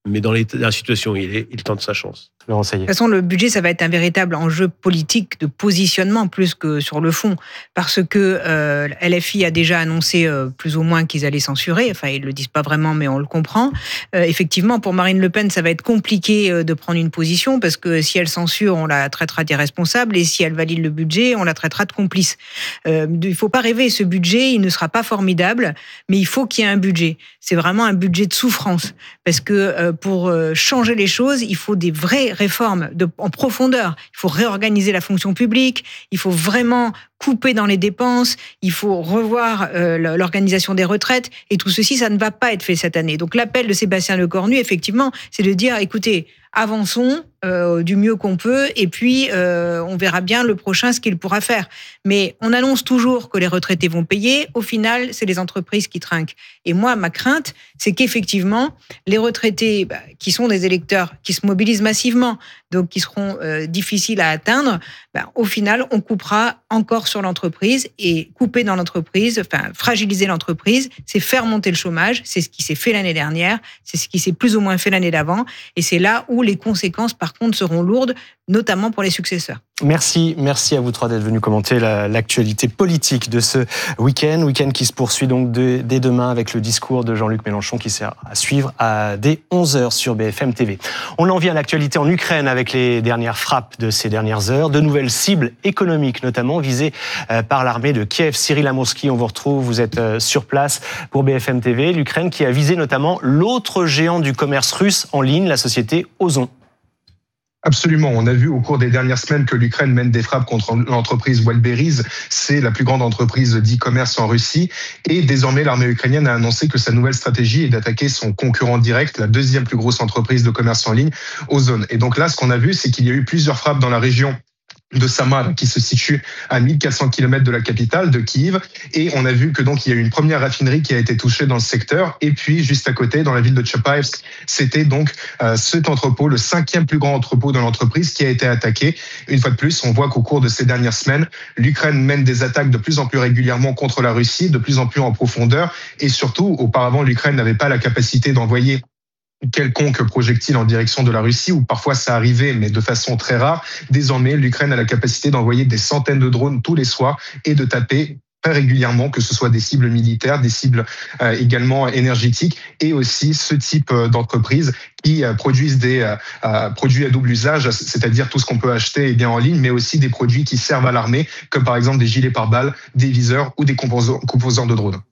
mais dans la situation, il, est, il tente sa chance. Laurent Saillet. De toute façon, le budget, ça va être un véritable enjeu politique de positionnement plus que sur le fond, parce que euh, L F I a déjà annoncé euh, plus ou moins qu'ils allaient censurer. Enfin, ils le disent pas vraiment, mais on le comprend. Euh, effectivement, pour Marine Le Pen, ça va être compliqué euh, de prendre une position, parce que si elle censure, on la traitera d'irresponsable, et si elle valide le budget, on la traitera de complice. Euh, il faut pas rêver, ce budget, il ne sera pas formidable, mais il faut qu'il y ait un budget. C'est vraiment un budget de souffrance, parce que euh, pour euh, changer les choses, il faut des vraies réformes de, en profondeur. Il faut réorganiser la fonction publique, il faut vraiment couper dans les dépenses, il faut revoir euh, l'organisation des retraites, et tout ceci, ça ne va pas être fait cette année. Donc l'appel de Sébastien Lecornu, effectivement, c'est de dire, écoutez, avançons euh, du mieux qu'on peut, et puis euh, on verra bien le prochain ce qu'il pourra faire. Mais on annonce toujours que les retraités vont payer, au final, c'est les entreprises qui trinquent. Et moi, ma crainte, c'est qu'effectivement, les retraités, bah, qui sont des électeurs, qui se mobilisent massivement, donc qui seront euh, difficiles à atteindre, bah, au final, on coupera encore sur l'entreprise, et couper dans l'entreprise, enfin fragiliser l'entreprise, c'est faire monter le chômage, c'est ce qui s'est fait l'année dernière, c'est ce qui s'est plus ou moins fait l'année d'avant, et c'est là où les conséquences, par contre, seront lourdes, notamment pour les successeurs. Merci, merci à vous trois d'être venus commenter la, l'actualité politique de ce week-end, week-end qui se poursuit donc de, dès demain avec le discours de Jean-Luc Mélenchon qui sert à suivre à, dès onze heures sur B F M T V. On en vient à l'actualité en Ukraine avec les dernières frappes de ces dernières heures, de nouvelles cibles économiques notamment visées par l'armée de Kiev. Cyril Amourski, on vous retrouve, vous êtes sur place pour B F M T V. L'Ukraine qui a visé notamment l'autre géant du commerce russe en ligne, la société Ozon. Absolument. On a vu au cours des dernières semaines que l'Ukraine mène des frappes contre l'entreprise Wildberries. C'est la plus grande entreprise d'e-commerce en Russie. Et désormais, l'armée ukrainienne a annoncé que sa nouvelle stratégie est d'attaquer son concurrent direct, la deuxième plus grosse entreprise de commerce en ligne, Ozon. Et donc là, ce qu'on a vu, c'est qu'il y a eu plusieurs frappes dans la région de Samara, qui se situe à mille quatre cents kilomètres de la capitale, de Kiev. Et on a vu que donc il y a eu une première raffinerie qui a été touchée dans le secteur. Et puis, juste à côté, dans la ville de Tchapaevsk, c'était donc euh, cet entrepôt, le cinquième plus grand entrepôt de l'entreprise, qui a été attaqué. Une fois de plus, on voit qu'au cours de ces dernières semaines, l'Ukraine mène des attaques de plus en plus régulièrement contre la Russie, de plus en plus en profondeur. Et surtout, auparavant, l'Ukraine n'avait pas la capacité d'envoyer quelconque projectile en direction de la Russie, ou parfois ça arrivait, mais de façon très rare. Désormais, l'Ukraine a la capacité d'envoyer des centaines de drones tous les soirs et de taper très régulièrement, que ce soit des cibles militaires, des cibles euh, également énergétiques, et aussi ce type d'entreprises qui euh, produisent des euh, produits à double usage, c'est-à-dire tout ce qu'on peut acheter eh bien en ligne, mais aussi des produits qui servent à l'armée, comme par exemple des gilets pare-balles, des viseurs ou des composants, composants de drones.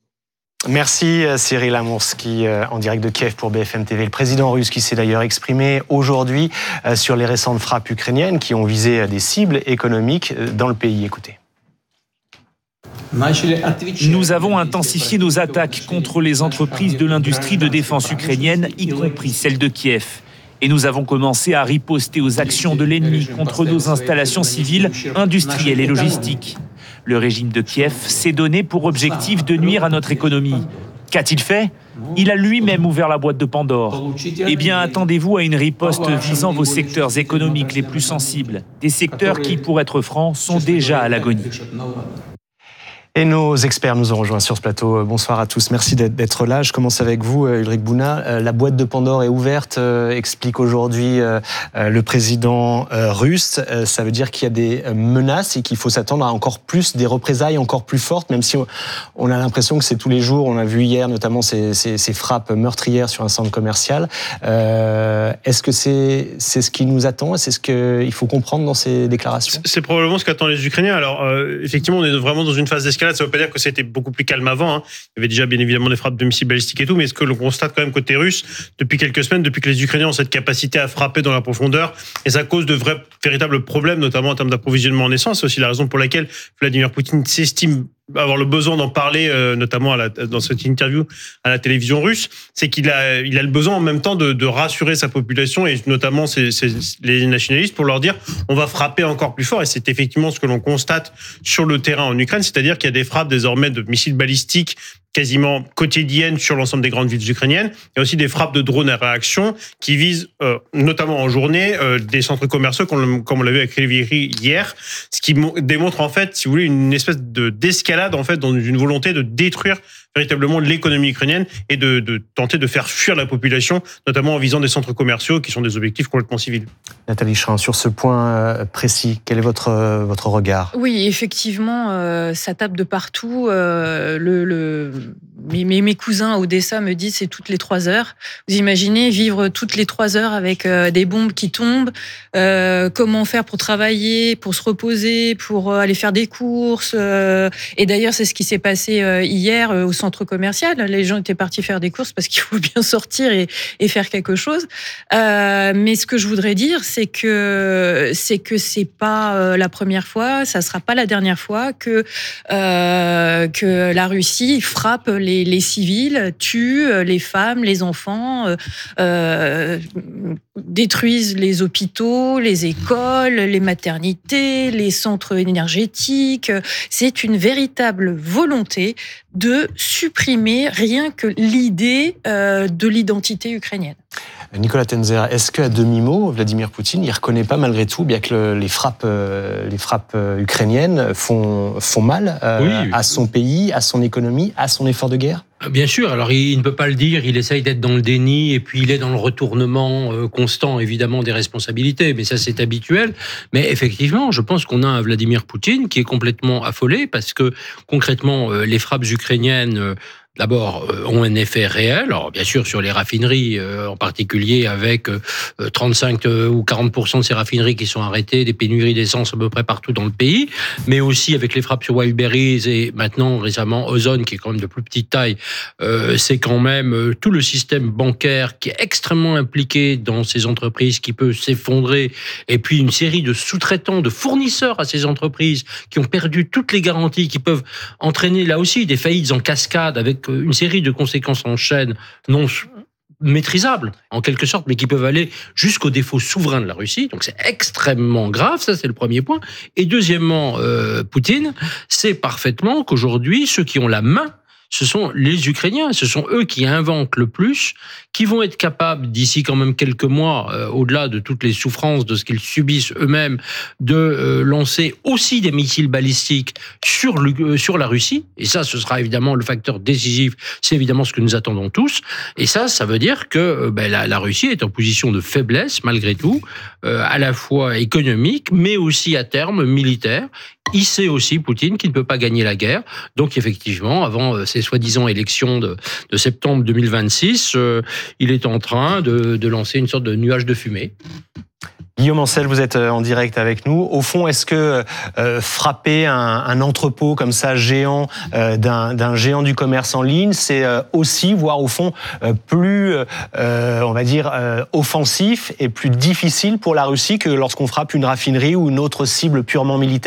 Merci Cyril Amourski en direct de Kiev pour B F M T V. Le président russe qui s'est d'ailleurs exprimé aujourd'hui sur les récentes frappes ukrainiennes qui ont visé des cibles économiques dans le pays. Écoutez. Nous avons intensifié nos attaques contre les entreprises de l'industrie de défense ukrainienne, y compris celles de Kiev. Et nous avons commencé à riposter aux actions de l'ennemi contre nos installations civiles, industrielles et logistiques. Le régime de Kiev s'est donné pour objectif de nuire à notre économie. Qu'a-t-il fait ? Il a lui-même ouvert la boîte de Pandore. Eh bien, attendez-vous à une riposte visant vos secteurs économiques les plus sensibles. Des secteurs qui, pour être francs, sont déjà à l'agonie. Et nos experts nous ont rejoints sur ce plateau. Bonsoir à tous. Merci d'être là. Je commence avec vous, Ulrich Bouna. La boîte de Pandore est ouverte, explique aujourd'hui le président russe. Ça veut dire qu'il y a des menaces et qu'il faut s'attendre à encore plus, des représailles encore plus fortes, même si on a l'impression que c'est tous les jours. On a vu hier notamment ces, ces, ces frappes meurtrières sur un centre commercial. Euh, Est-ce que c'est c'est ce qui nous attend? C'est ce qu'il faut comprendre dans ces déclarations? C'est probablement ce qu'attendent les Ukrainiens. Alors, euh, effectivement, on est vraiment dans une phase d'escalade. Ça ne veut pas dire que c'était beaucoup plus calme avant. Hein. Il y avait déjà bien évidemment des frappes de missiles balistiques et tout, mais ce que l'on constate quand même côté russe, depuis quelques semaines, depuis que les Ukrainiens ont cette capacité à frapper dans la profondeur, et ça cause de vrais, véritables problèmes, notamment en termes d'approvisionnement en essence. C'est aussi la raison pour laquelle Vladimir Poutine s'estime avoir le besoin d'en parler, euh, notamment à la, dans cette interview à la télévision russe, c'est qu'il a, il a le besoin en même temps de, de rassurer sa population et notamment ses, ses, les nationalistes pour leur dire on va frapper encore plus fort. Et c'est effectivement ce que l'on constate sur le terrain en Ukraine, c'est-à-dire qu'il y a des frappes désormais de missiles balistiques quasiment quotidiennes sur l'ensemble des grandes villes ukrainiennes. Il y a aussi des frappes de drones à réaction qui visent, euh, notamment en journée, euh, des centres commerciaux, comme, comme on l'a vu avec Riviri hier, ce qui démontre en fait, si vous voulez, une espèce de d'escalade en fait dans une volonté de détruire véritablement l'économie ukrainienne et de, de tenter de faire fuir la population, notamment en visant des centres commerciaux qui sont des objectifs complètement civils. Nathalie Schrin, sur ce point précis, quel est votre, votre regard ? Oui, effectivement, euh, ça tape de partout. Euh, le, le, mes, mes cousins à Odessa me disent c'est toutes les trois heures. Vous imaginez vivre toutes les trois heures avec euh, des bombes qui tombent. Euh, comment faire pour travailler, pour se reposer, pour aller faire des courses. Euh, et d'ailleurs, c'est ce qui s'est passé euh, hier euh, au centre commercial. Les gens étaient partis faire des courses parce qu'il faut bien sortir et, et faire quelque chose. Euh, mais ce que je voudrais dire, c'est que c'est que c'est pas euh, la première fois, ça sera pas la dernière fois que euh, que la Russie frappe les, les civils, tue les femmes, les enfants, euh, euh, détruisent les hôpitaux, les écoles, les maternités, les centres énergétiques. C'est une véritable volonté de supprimer rien que l'idée euh, de l'identité ukrainienne. Nicolas Tenzer, est-ce qu'à demi-mot, Vladimir Poutine, il reconnaît pas malgré tout, bien que le, les frappes, euh, les frappes ukrainiennes font, font mal euh, oui. à son pays, à son économie, à son effort de guerre ? Bien sûr, alors il ne peut pas le dire, il essaye d'être dans le déni et puis il est dans le retournement constant évidemment des responsabilités, mais ça c'est habituel. Mais effectivement, je pense qu'on a un Vladimir Poutine qui est complètement affolé parce que concrètement les frappes ukrainiennes d'abord, ont un effet réel. Alors, bien sûr, sur les raffineries, euh, en particulier avec euh, trente-cinq ou quarante pour cent de ces raffineries qui sont arrêtées, des pénuries d'essence à peu près partout dans le pays, mais aussi avec les frappes sur Wildberries et maintenant, récemment, Ozone, qui est quand même de plus petite taille. Euh, c'est quand même euh, tout le système bancaire qui est extrêmement impliqué dans ces entreprises qui peut s'effondrer. Et puis, une série de sous-traitants, de fournisseurs à ces entreprises qui ont perdu toutes les garanties, qui peuvent entraîner là aussi des faillites en cascade avec une série de conséquences en chaîne non maîtrisables, en quelque sorte, mais qui peuvent aller jusqu'au défaut souverain de la Russie. Donc c'est extrêmement grave, ça c'est le premier point. Et deuxièmement, euh, Poutine sait parfaitement qu'aujourd'hui, ceux qui ont la main, ce sont les Ukrainiens, ce sont eux qui inventent le plus, qui vont être capables, d'ici quand même quelques mois, euh, au-delà de toutes les souffrances de ce qu'ils subissent eux-mêmes, de euh, lancer aussi des missiles balistiques sur, le, euh, sur la Russie. Et ça, ce sera évidemment le facteur décisif, c'est évidemment ce que nous attendons tous. Et ça, ça veut dire que euh, ben, la, la Russie est en position de faiblesse, malgré tout, euh, à la fois économique, mais aussi à terme militaire. Il sait aussi, Poutine, qu'il ne peut pas gagner la guerre. Donc, effectivement, avant ces soi-disant élections de, de septembre deux mille vingt-six, euh, il est en train de, de lancer une sorte de nuage de fumée. Guillaume Ancel, vous êtes en direct avec nous. Au fond, est-ce que euh, frapper un, un entrepôt comme ça, géant, euh, d'un, d'un géant du commerce en ligne, c'est euh, aussi, voire au fond, euh, plus, euh, on va dire, euh, offensif et plus difficile pour la Russie que lorsqu'on frappe une raffinerie ou une autre cible purement militaire ?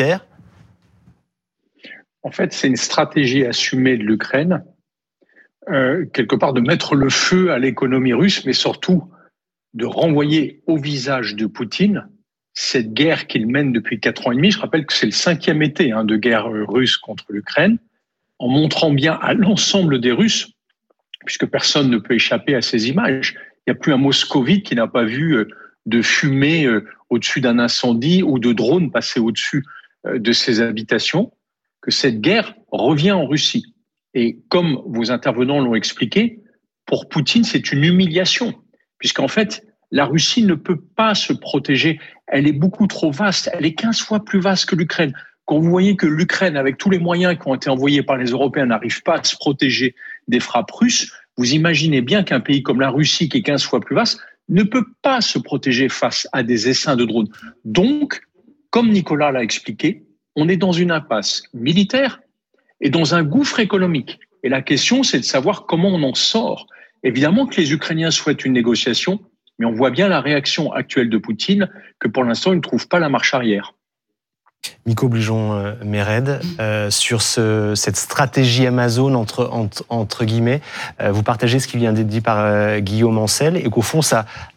En fait, c'est une stratégie assumée de l'Ukraine, euh, quelque part de mettre le feu à l'économie russe, mais surtout de renvoyer au visage de Poutine cette guerre qu'il mène depuis quatre ans et demi. Je rappelle que c'est le cinquième été hein, de guerre russe contre l'Ukraine, en montrant bien à l'ensemble des Russes, puisque personne ne peut échapper à ces images. Il n'y a plus un moscovite qui n'a pas vu de fumée au-dessus d'un incendie ou de drones passer au-dessus de ses habitations, que cette guerre revient en Russie. Et comme vos intervenants l'ont expliqué, pour Poutine, c'est une humiliation, puisqu'en fait, la Russie ne peut pas se protéger. Elle est beaucoup trop vaste. Elle est quinze fois plus vaste que l'Ukraine. Quand vous voyez que l'Ukraine, avec tous les moyens qui ont été envoyés par les Européens, n'arrive pas à se protéger des frappes russes, vous imaginez bien qu'un pays comme la Russie, qui est quinze fois plus vaste, ne peut pas se protéger face à des essaims de drones. Donc, comme Nicolas l'a expliqué, on est dans une impasse militaire et dans un gouffre économique. Et la question, c'est de savoir comment on en sort. Évidemment que les Ukrainiens souhaitent une négociation, mais on voit bien la réaction actuelle de Poutine, que pour l'instant, il ne trouve pas la marche arrière. Miko Blijon-Méred, euh, sur ce, cette stratégie Amazon, entre, entre, entre guillemets, euh, vous partagez ce qui vient d'être dit par euh, Guillaume Ancel, et qu'au fond, ça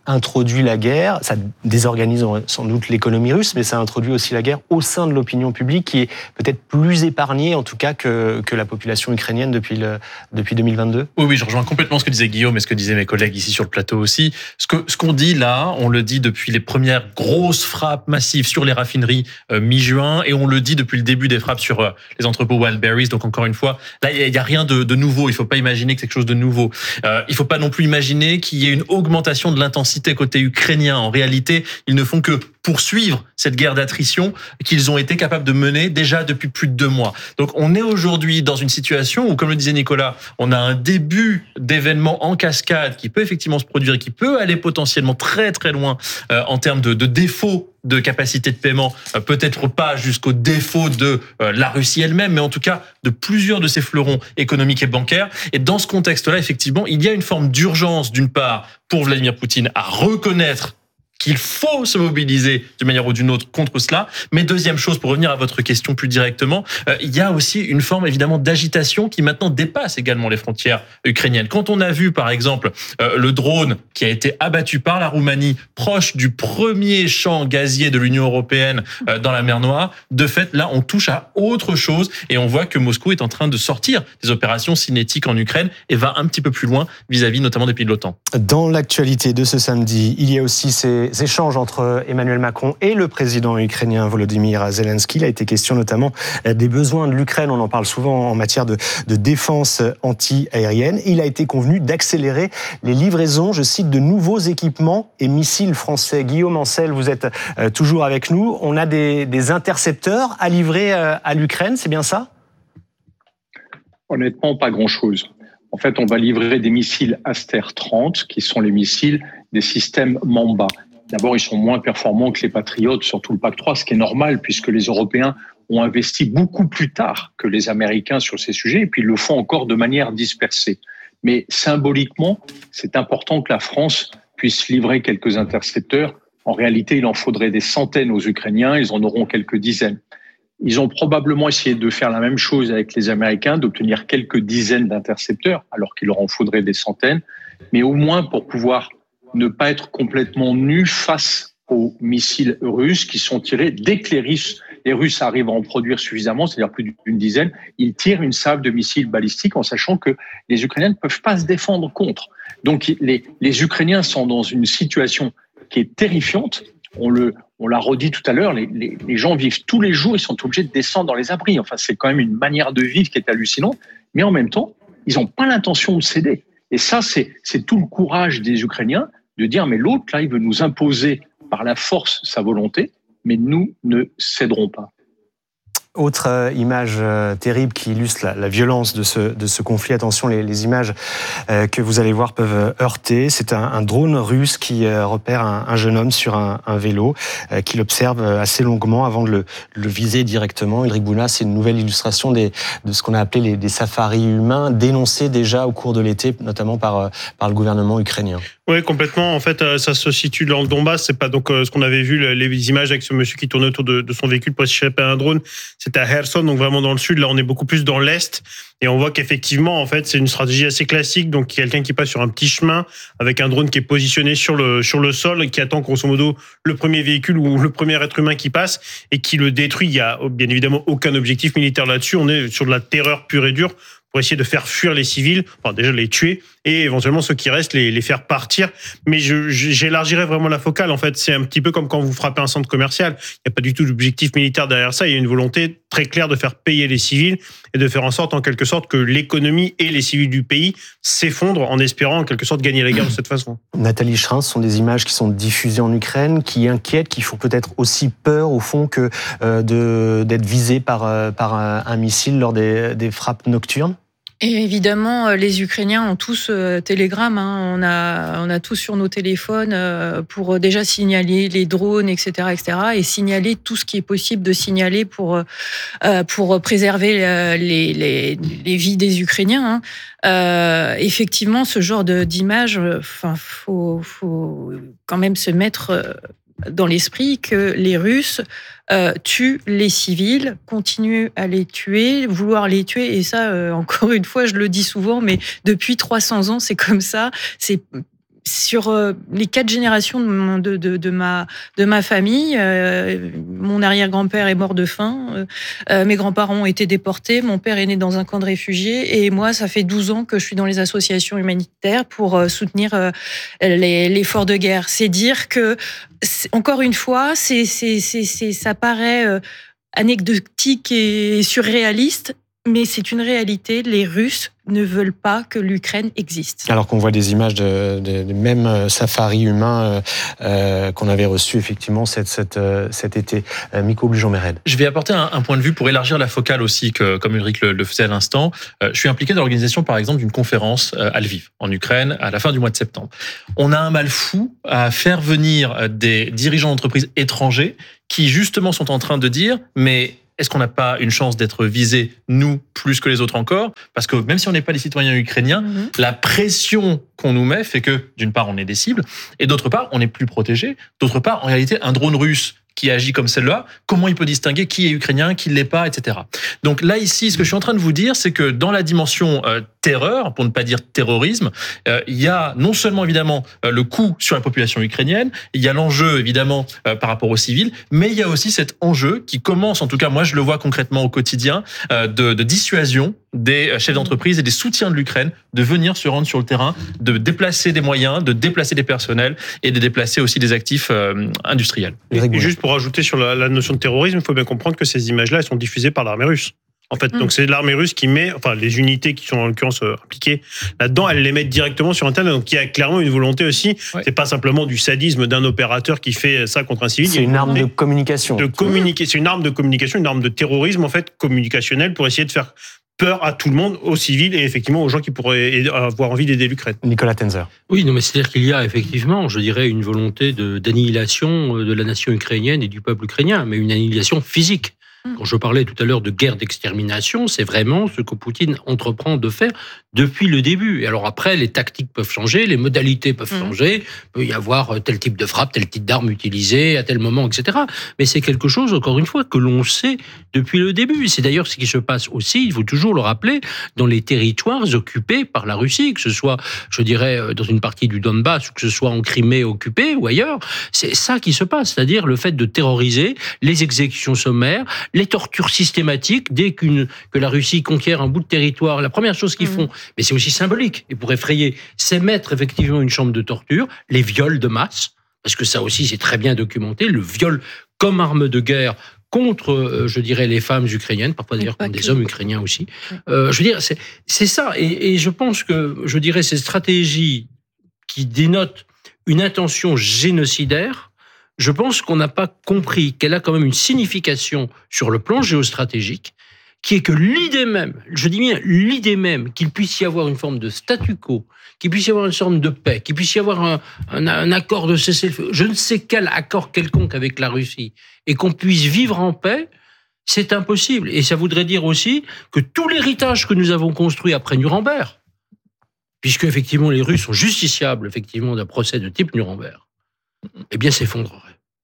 introduit la guerre, ça désorganise sans doute l'économie russe, mais ça introduit aussi la guerre au sein de l'opinion publique qui est peut-être plus épargnée en tout cas que, que la population ukrainienne depuis, le, depuis deux mille vingt-deux. Oui, oui, je rejoins complètement ce que disait Guillaume et ce que disaient mes collègues ici sur le plateau aussi. Ce, que, ce qu'on dit là, on le dit depuis les premières grosses frappes massives sur les raffineries euh, mi-juin et on le dit depuis le début des frappes sur euh, les entrepôts Wildberries. Donc encore une fois, là, il n'y a rien de, de nouveau. Il ne faut pas imaginer que c'est quelque chose de nouveau. Euh, il ne faut pas non plus imaginer qu'il y ait une augmentation de l'intensité côté ukrainien. En réalité, ils ne font que poursuivre cette guerre d'attrition qu'ils ont été capables de mener déjà depuis plus de deux mois. Donc on est aujourd'hui dans une situation où, comme le disait Nicolas, on a un début d'événements en cascade qui peut effectivement se produire et qui peut aller potentiellement très très loin euh, en termes de, de défauts de capacité de paiement, euh, peut-être pas jusqu'au défaut de euh, la Russie elle-même, mais en tout cas de plusieurs de ses fleurons économiques et bancaires. Et dans ce contexte-là, effectivement, il y a une forme d'urgence, d'une part, pour Vladimir Poutine à reconnaître qu'il faut se mobiliser d'une manière ou d'une autre contre cela. Mais deuxième chose, pour revenir à votre question plus directement, euh, il y a aussi une forme évidemment d'agitation qui maintenant dépasse également les frontières ukrainiennes. Quand on a vu par exemple euh, le drone qui a été abattu par la Roumanie proche du premier champ gazier de l'Union européenne euh, dans la mer Noire, de fait là on touche à autre chose et on voit que Moscou est en train de sortir des opérations cinétiques en Ukraine et va un petit peu plus loin vis-à-vis notamment des pays de l'OTAN. Dans l'actualité de ce samedi, il y a aussi ces échanges entre Emmanuel Macron et le président ukrainien Volodymyr Zelensky. Il a été question notamment des besoins de l'Ukraine. On en parle souvent en matière de, de défense anti-aérienne. Il a été convenu d'accélérer les livraisons, je cite, de nouveaux équipements et missiles français. Guillaume Ancel, vous êtes toujours avec nous. On a des, des intercepteurs à livrer à l'Ukraine, c'est bien ça ? Honnêtement, pas grand-chose. En fait, on va livrer des missiles Aster trente, qui sont les missiles des systèmes Mamba. D'abord, ils sont moins performants que les Patriotes, surtout le P A C trois, ce qui est normal puisque les Européens ont investi beaucoup plus tard que les Américains sur ces sujets et puis ils le font encore de manière dispersée. Mais symboliquement, c'est important que la France puisse livrer quelques intercepteurs. En réalité, il en faudrait des centaines aux Ukrainiens, ils en auront quelques dizaines. Ils ont probablement essayé de faire la même chose avec les Américains, d'obtenir quelques dizaines d'intercepteurs, alors qu'il leur en faudrait des centaines, mais au moins pour pouvoir ne pas être complètement nus face aux missiles russes qui sont tirés dès que les Russes, les Russes arrivent à en produire suffisamment, c'est-à-dire plus d'une dizaine, ils tirent une salve de missiles balistiques en sachant que les Ukrainiens ne peuvent pas se défendre contre. Donc les, les Ukrainiens sont dans une situation qui est terrifiante. On le, on l'a redit tout à l'heure, les, les, les gens vivent tous les jours, ils sont obligés de descendre dans les abris. Enfin, c'est quand même une manière de vivre qui est hallucinante. Mais en même temps, ils n'ont pas l'intention de céder. Et ça, c'est, c'est tout le courage des Ukrainiens de dire, mais l'autre, là, il veut nous imposer par la force sa volonté, mais nous ne céderons pas. Autre euh, image euh, terrible qui illustre la, la violence de ce, de ce conflit. Attention, les, les images euh, que vous allez voir peuvent heurter. C'est un, un drone russe qui euh, repère un, un jeune homme sur un, un vélo, euh, qui l'observe assez longuement avant de le, le viser directement. Ulrich Bouna, c'est une nouvelle illustration des, de ce qu'on a appelé les, des safaris humains, dénoncés déjà au cours de l'été, notamment par, par le gouvernement ukrainien. Oui, complètement. En fait, ça se situe dans le Donbass. C'est pas donc ce qu'on avait vu, les images avec ce monsieur qui tournait autour de, de son véhicule pour échapper à un drone. C'était à Kherson, donc vraiment dans le sud. Là, on est beaucoup plus dans l'est. Et on voit qu'effectivement, en fait, c'est une stratégie assez classique. Donc, quelqu'un qui passe sur un petit chemin avec un drone qui est positionné sur le, sur le sol et qui attend grosso modo le premier véhicule ou le premier être humain qui passe et qui le détruit. Il y a bien évidemment aucun objectif militaire là-dessus. On est sur de la terreur pure et dure pour essayer de faire fuir les civils, enfin déjà les tuer, et éventuellement ceux qui restent, les, les faire partir. Mais je, j'élargirais vraiment la focale, en fait. C'est un petit peu comme quand vous frappez un centre commercial. Il n'y a pas du tout d'objectif militaire derrière ça. Il y a une volonté très claire de faire payer les civils et de faire en sorte, en quelque sorte, que l'économie et les civils du pays s'effondrent en espérant, en quelque sorte, gagner la guerre de cette façon. Nathalie Schrin, ce sont des images qui sont diffusées en Ukraine, qui inquiètent, qui font peut-être aussi peur, au fond, que euh, de, d'être visé par, euh, par un, un missile lors des, des frappes nocturnes. Et évidemment, les Ukrainiens ont tous euh, Telegram. Hein. On a, on a tous sur nos téléphones euh, pour déjà signaler les drones, et cetera, et cetera, et signaler tout ce qui est possible de signaler pour euh, pour préserver euh, les, les les vies des Ukrainiens. Hein. Euh, effectivement, ce genre de d'image, enfin, faut faut quand même se mettre dans l'esprit que les Russes euh, tuent les civils, continuent à les tuer, vouloir les tuer, et ça, euh, encore une fois, je le dis souvent, mais depuis trois cents ans, c'est comme ça. C'est sur euh, les quatre générations de, mon, de, de, de, ma, de ma famille, euh, mon arrière-grand-père est mort de faim, euh, mes grands-parents ont été déportés, mon père est né dans un camp de réfugiés et moi, ça fait douze ans que je suis dans les associations humanitaires pour euh, soutenir euh, les, l'effort de guerre. C'est dire que, c'est, encore une fois, c'est, c'est, c'est, c'est, ça paraît euh, anecdotique et surréaliste, mais c'est une réalité. Les Russes ne veulent pas que l'Ukraine existe. Alors qu'on voit des images de, de, de même safari humain euh, euh, qu'on avait reçu effectivement cet, cet, euh, cet été. Euh, Miko Blujon-Mered. Je vais apporter un, un point de vue pour élargir la focale aussi, que, comme Ulrich le, le faisait à l'instant. Euh, je suis impliqué dans l'organisation, par exemple, d'une conférence euh, à Lviv, en Ukraine, à la fin du mois de septembre. On a un mal fou à faire venir des dirigeants d'entreprises étrangers qui, justement, sont en train de dire « mais est-ce qu'on n'a pas une chance d'être visés, nous, plus que les autres encore ? Parce que même si on n'est pas les citoyens ukrainiens, mmh. la pression qu'on nous met fait que, d'une part, on est des cibles, et d'autre part, on est plus protégés. D'autre part, en réalité, un drone russe qui agit comme celle-là, comment il peut distinguer qui est ukrainien, qui ne l'est pas, et cetera. Donc là, ici, ce que je suis en train de vous dire, c'est que dans la dimension euh, terreur, pour ne pas dire terrorisme, euh, il y a non seulement, évidemment, euh, le coût sur la population ukrainienne, il y a l'enjeu, évidemment, euh, par rapport aux civils, mais il y a aussi cet enjeu qui commence, en tout cas, moi, je le vois concrètement au quotidien, euh, de, de dissuasion des chefs d'entreprise et des soutiens de l'Ukraine de venir se rendre sur le terrain, de déplacer des moyens, de déplacer des personnels et de déplacer aussi des actifs euh, industriels. Et, et juste pour ajouter sur la, la notion de terrorisme, il faut bien comprendre que ces images-là, elles sont diffusées par l'armée russe. En fait, mmh. donc c'est l'armée russe qui met, enfin les unités qui sont en l'occurrence impliquées là-dedans, elles les mettent directement sur Internet. Donc il y a clairement une volonté aussi. Ouais. C'est pas simplement du sadisme d'un opérateur qui fait ça contre un civil. C'est une, une arme de communication. De communiquer, c'est une arme de communication, une arme de terrorisme en fait communicationnel pour essayer de faire peur à tout le monde, aux civils et effectivement aux gens qui pourraient avoir envie d'aider l'Ukraine. Nicolas Tenzer. Oui, non, mais c'est-à-dire qu'il y a effectivement, je dirais, une volonté de, d'annihilation de la nation ukrainienne et du peuple ukrainien, mais une annihilation physique. Quand je parlais tout à l'heure de guerre d'extermination, c'est vraiment ce que Poutine entreprend de faire depuis le début. Et alors après, les tactiques peuvent changer, les modalités peuvent mmh. changer, il peut y avoir tel type de frappe, tel type d'arme utilisée à tel moment, et cetera. Mais c'est quelque chose, encore une fois, que l'on sait depuis le début. C'est d'ailleurs ce qui se passe aussi, il faut toujours le rappeler, dans les territoires occupés par la Russie, que ce soit, je dirais, dans une partie du Donbass, ou que ce soit en Crimée occupée ou ailleurs. C'est ça qui se passe, c'est-à-dire le fait de terroriser, les exécutions sommaires, les tortures systématiques. Dès qu'une, que la Russie conquiert un bout de territoire, la première chose qu'ils mmh. font, mais c'est aussi symbolique, et pour effrayer, c'est mettre effectivement une chambre de torture, les viols de masse, parce que ça aussi c'est très bien documenté, le viol comme arme de guerre contre, euh, je dirais, les femmes ukrainiennes, parfois d'ailleurs contre des hommes ukrainiens aussi. Euh, je veux dire, c'est, c'est ça, et, et je pense que, je dirais, ces stratégies qui dénotent une intention génocidaire, je pense qu'on n'a pas compris qu'elle a quand même une signification sur le plan géostratégique, qui est que l'idée même, je dis bien l'idée même, qu'il puisse y avoir une forme de statu quo, qu'il puisse y avoir une sorte de paix, qu'il puisse y avoir un, un, un accord de cessez-le-feu, je ne sais quel accord quelconque avec la Russie, et qu'on puisse vivre en paix, c'est impossible. Et ça voudrait dire aussi que tout l'héritage que nous avons construit après Nuremberg, puisque effectivement les Russes sont justiciables effectivement d'un procès de type Nuremberg, eh bien s'effondrerait.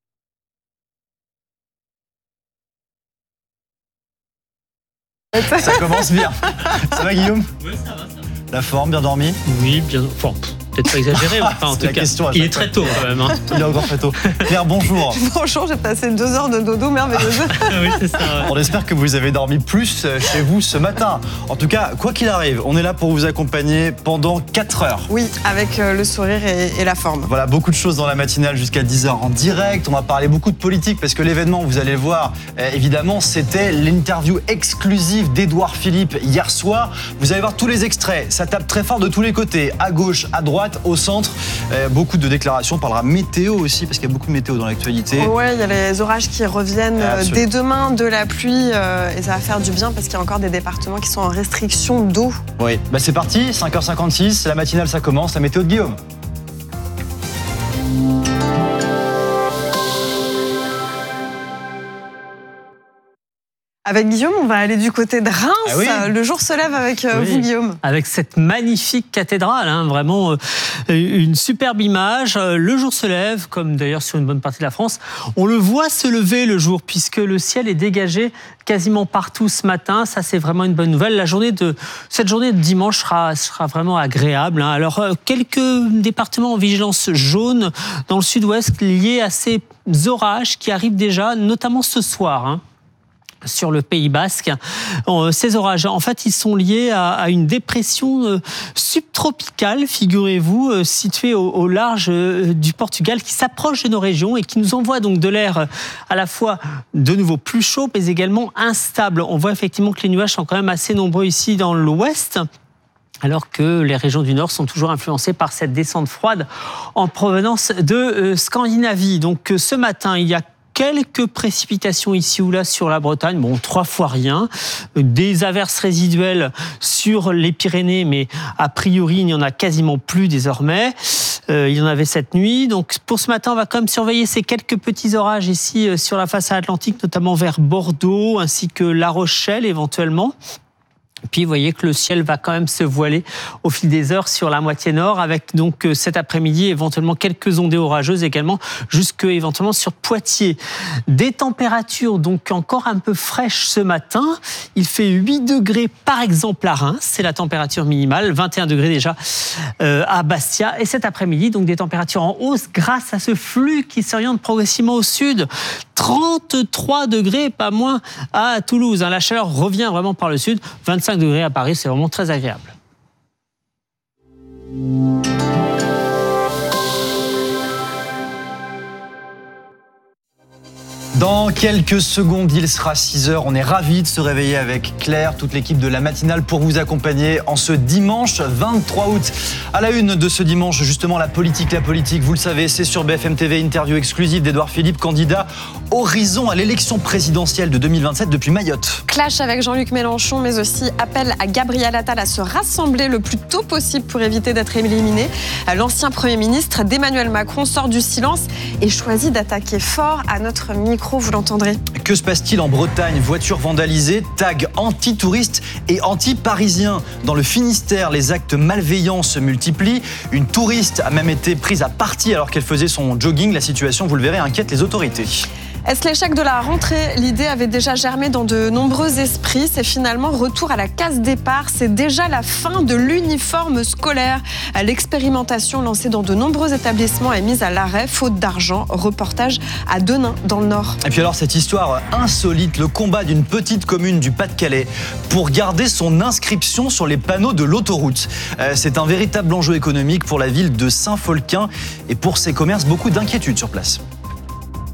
Ça commence bien. Ça va Guillaume ? Oui, ça va, ça va. La forme, bien dormi ? Oui, bien. Enfin, peut-être pas exagéré. Enfin, en tout cas, il est très tôt quand même. Hein. Il est encore très tôt. Claire, bonjour. Bonjour, j'ai passé deux heures de dodo merveilleuse. Oui, c'est ça. Ouais. On espère que vous avez dormi plus chez vous ce matin. En tout cas, quoi qu'il arrive, on est là pour vous accompagner pendant quatre heures. Oui, avec le sourire et, et la forme. Voilà, beaucoup de choses dans la matinale jusqu'à dix heures en direct. On va parler beaucoup de politique parce que l'événement, vous allez le voir, évidemment, c'était l'interview exclusive d'Édouard Philippe hier soir. Vous allez voir tous les extraits. Ça tape très fort de tous les côtés, à gauche, à droite, au centre. Euh, beaucoup de déclarations. On parlera météo aussi, parce qu'il y a beaucoup de météo dans l'actualité. Ouais, il y a les orages qui reviennent Absolument. dès demain, de la pluie, euh, et ça va faire du bien parce qu'il y a encore des départements qui sont en restriction d'eau. Oui, bah c'est parti, cinq heures cinquante-six, la matinale ça commence, la météo de Guillaume. Avec Guillaume, on va aller du côté de Reims. Ah oui. Le jour se lève avec euh, Oui. vous, Guillaume. Avec cette magnifique cathédrale, hein, vraiment euh, une superbe image. Euh, Le jour se lève, comme d'ailleurs sur une bonne partie de la France. On le voit se lever le jour, puisque le ciel est dégagé quasiment partout ce matin. Ça, c'est vraiment une bonne nouvelle. La journée de, cette journée de dimanche sera, sera vraiment agréable. Hein. Alors, euh, quelques départements en vigilance jaune dans le sud-ouest liés à ces orages qui arrivent déjà, notamment ce soir. Hein. Sur le Pays Basque. Ces orages, en fait, ils sont liés à, à une dépression subtropicale, figurez-vous, située au, au large du Portugal, qui s'approche de nos régions et qui nous envoie donc de l'air à la fois de nouveau plus chaud, mais également instable. On voit effectivement que les nuages sont quand même assez nombreux ici dans l'ouest, alors que les régions du Nord sont toujours influencées par cette descente froide en provenance de Scandinavie. Donc ce matin, il y a quelques précipitations ici ou là sur la Bretagne, bon, trois fois rien. Des averses résiduelles sur les Pyrénées, mais a priori, il n'y en a quasiment plus désormais. Euh, il y en avait cette nuit. Donc, pour ce matin, on va quand même surveiller ces quelques petits orages ici euh, sur la façade atlantique, notamment vers Bordeaux, ainsi que La Rochelle, éventuellement. Puis, vous voyez que le ciel va quand même se voiler au fil des heures sur la moitié nord, avec donc cet après-midi éventuellement quelques ondées orageuses également, jusque éventuellement sur Poitiers. Des températures donc encore un peu fraîches ce matin. Il fait huit degrés par exemple à Reims, c'est la température minimale, vingt et un degrés déjà euh, à Bastia. Et cet après-midi, donc des températures en hausse grâce à ce flux qui s'oriente progressivement au sud. trente-trois degrés, pas moins à Toulouse. La chaleur revient vraiment par le sud. vingt-cinq degrés à Paris, c'est vraiment très agréable. Dans quelques secondes, il sera six heures. On est ravis de se réveiller avec Claire, toute l'équipe de la matinale pour vous accompagner en ce dimanche vingt-trois août. À la une de ce dimanche, justement, la politique, la politique, vous le savez, c'est sur B F M T V, interview exclusive d'Édouard Philippe, candidat Horizon à l'élection présidentielle de deux mille vingt-sept depuis Mayotte. Clash avec Jean-Luc Mélenchon, mais aussi appel à Gabriel Attal à se rassembler le plus tôt possible pour éviter d'être éliminé. L'ancien Premier ministre d'Emmanuel Macron sort du silence et choisit d'attaquer fort à notre micro. Vous l'entendrez. Que se passe-t-il en Bretagne? Voitures vandalisées, tags anti-touristes et anti-parisiens. Dans le Finistère, les actes malveillants se multiplient. Une touriste a même été prise à partie alors qu'elle faisait son jogging. La situation, vous le verrez, inquiète les autorités. Est-ce l'échec de la rentrée? L'idée avait déjà germé dans de nombreux esprits. C'est finalement retour à la case départ. C'est déjà la fin de l'uniforme scolaire. L'expérimentation lancée dans de nombreux établissements est mise à l'arrêt, faute d'argent. Reportage à Denain, dans le Nord. Et puis alors, cette histoire insolite, le combat d'une petite commune du Pas-de-Calais pour garder son inscription sur les panneaux de l'autoroute. C'est un véritable enjeu économique pour la ville de Saint-Folquin et pour ses commerces, beaucoup d'inquiétudes sur place.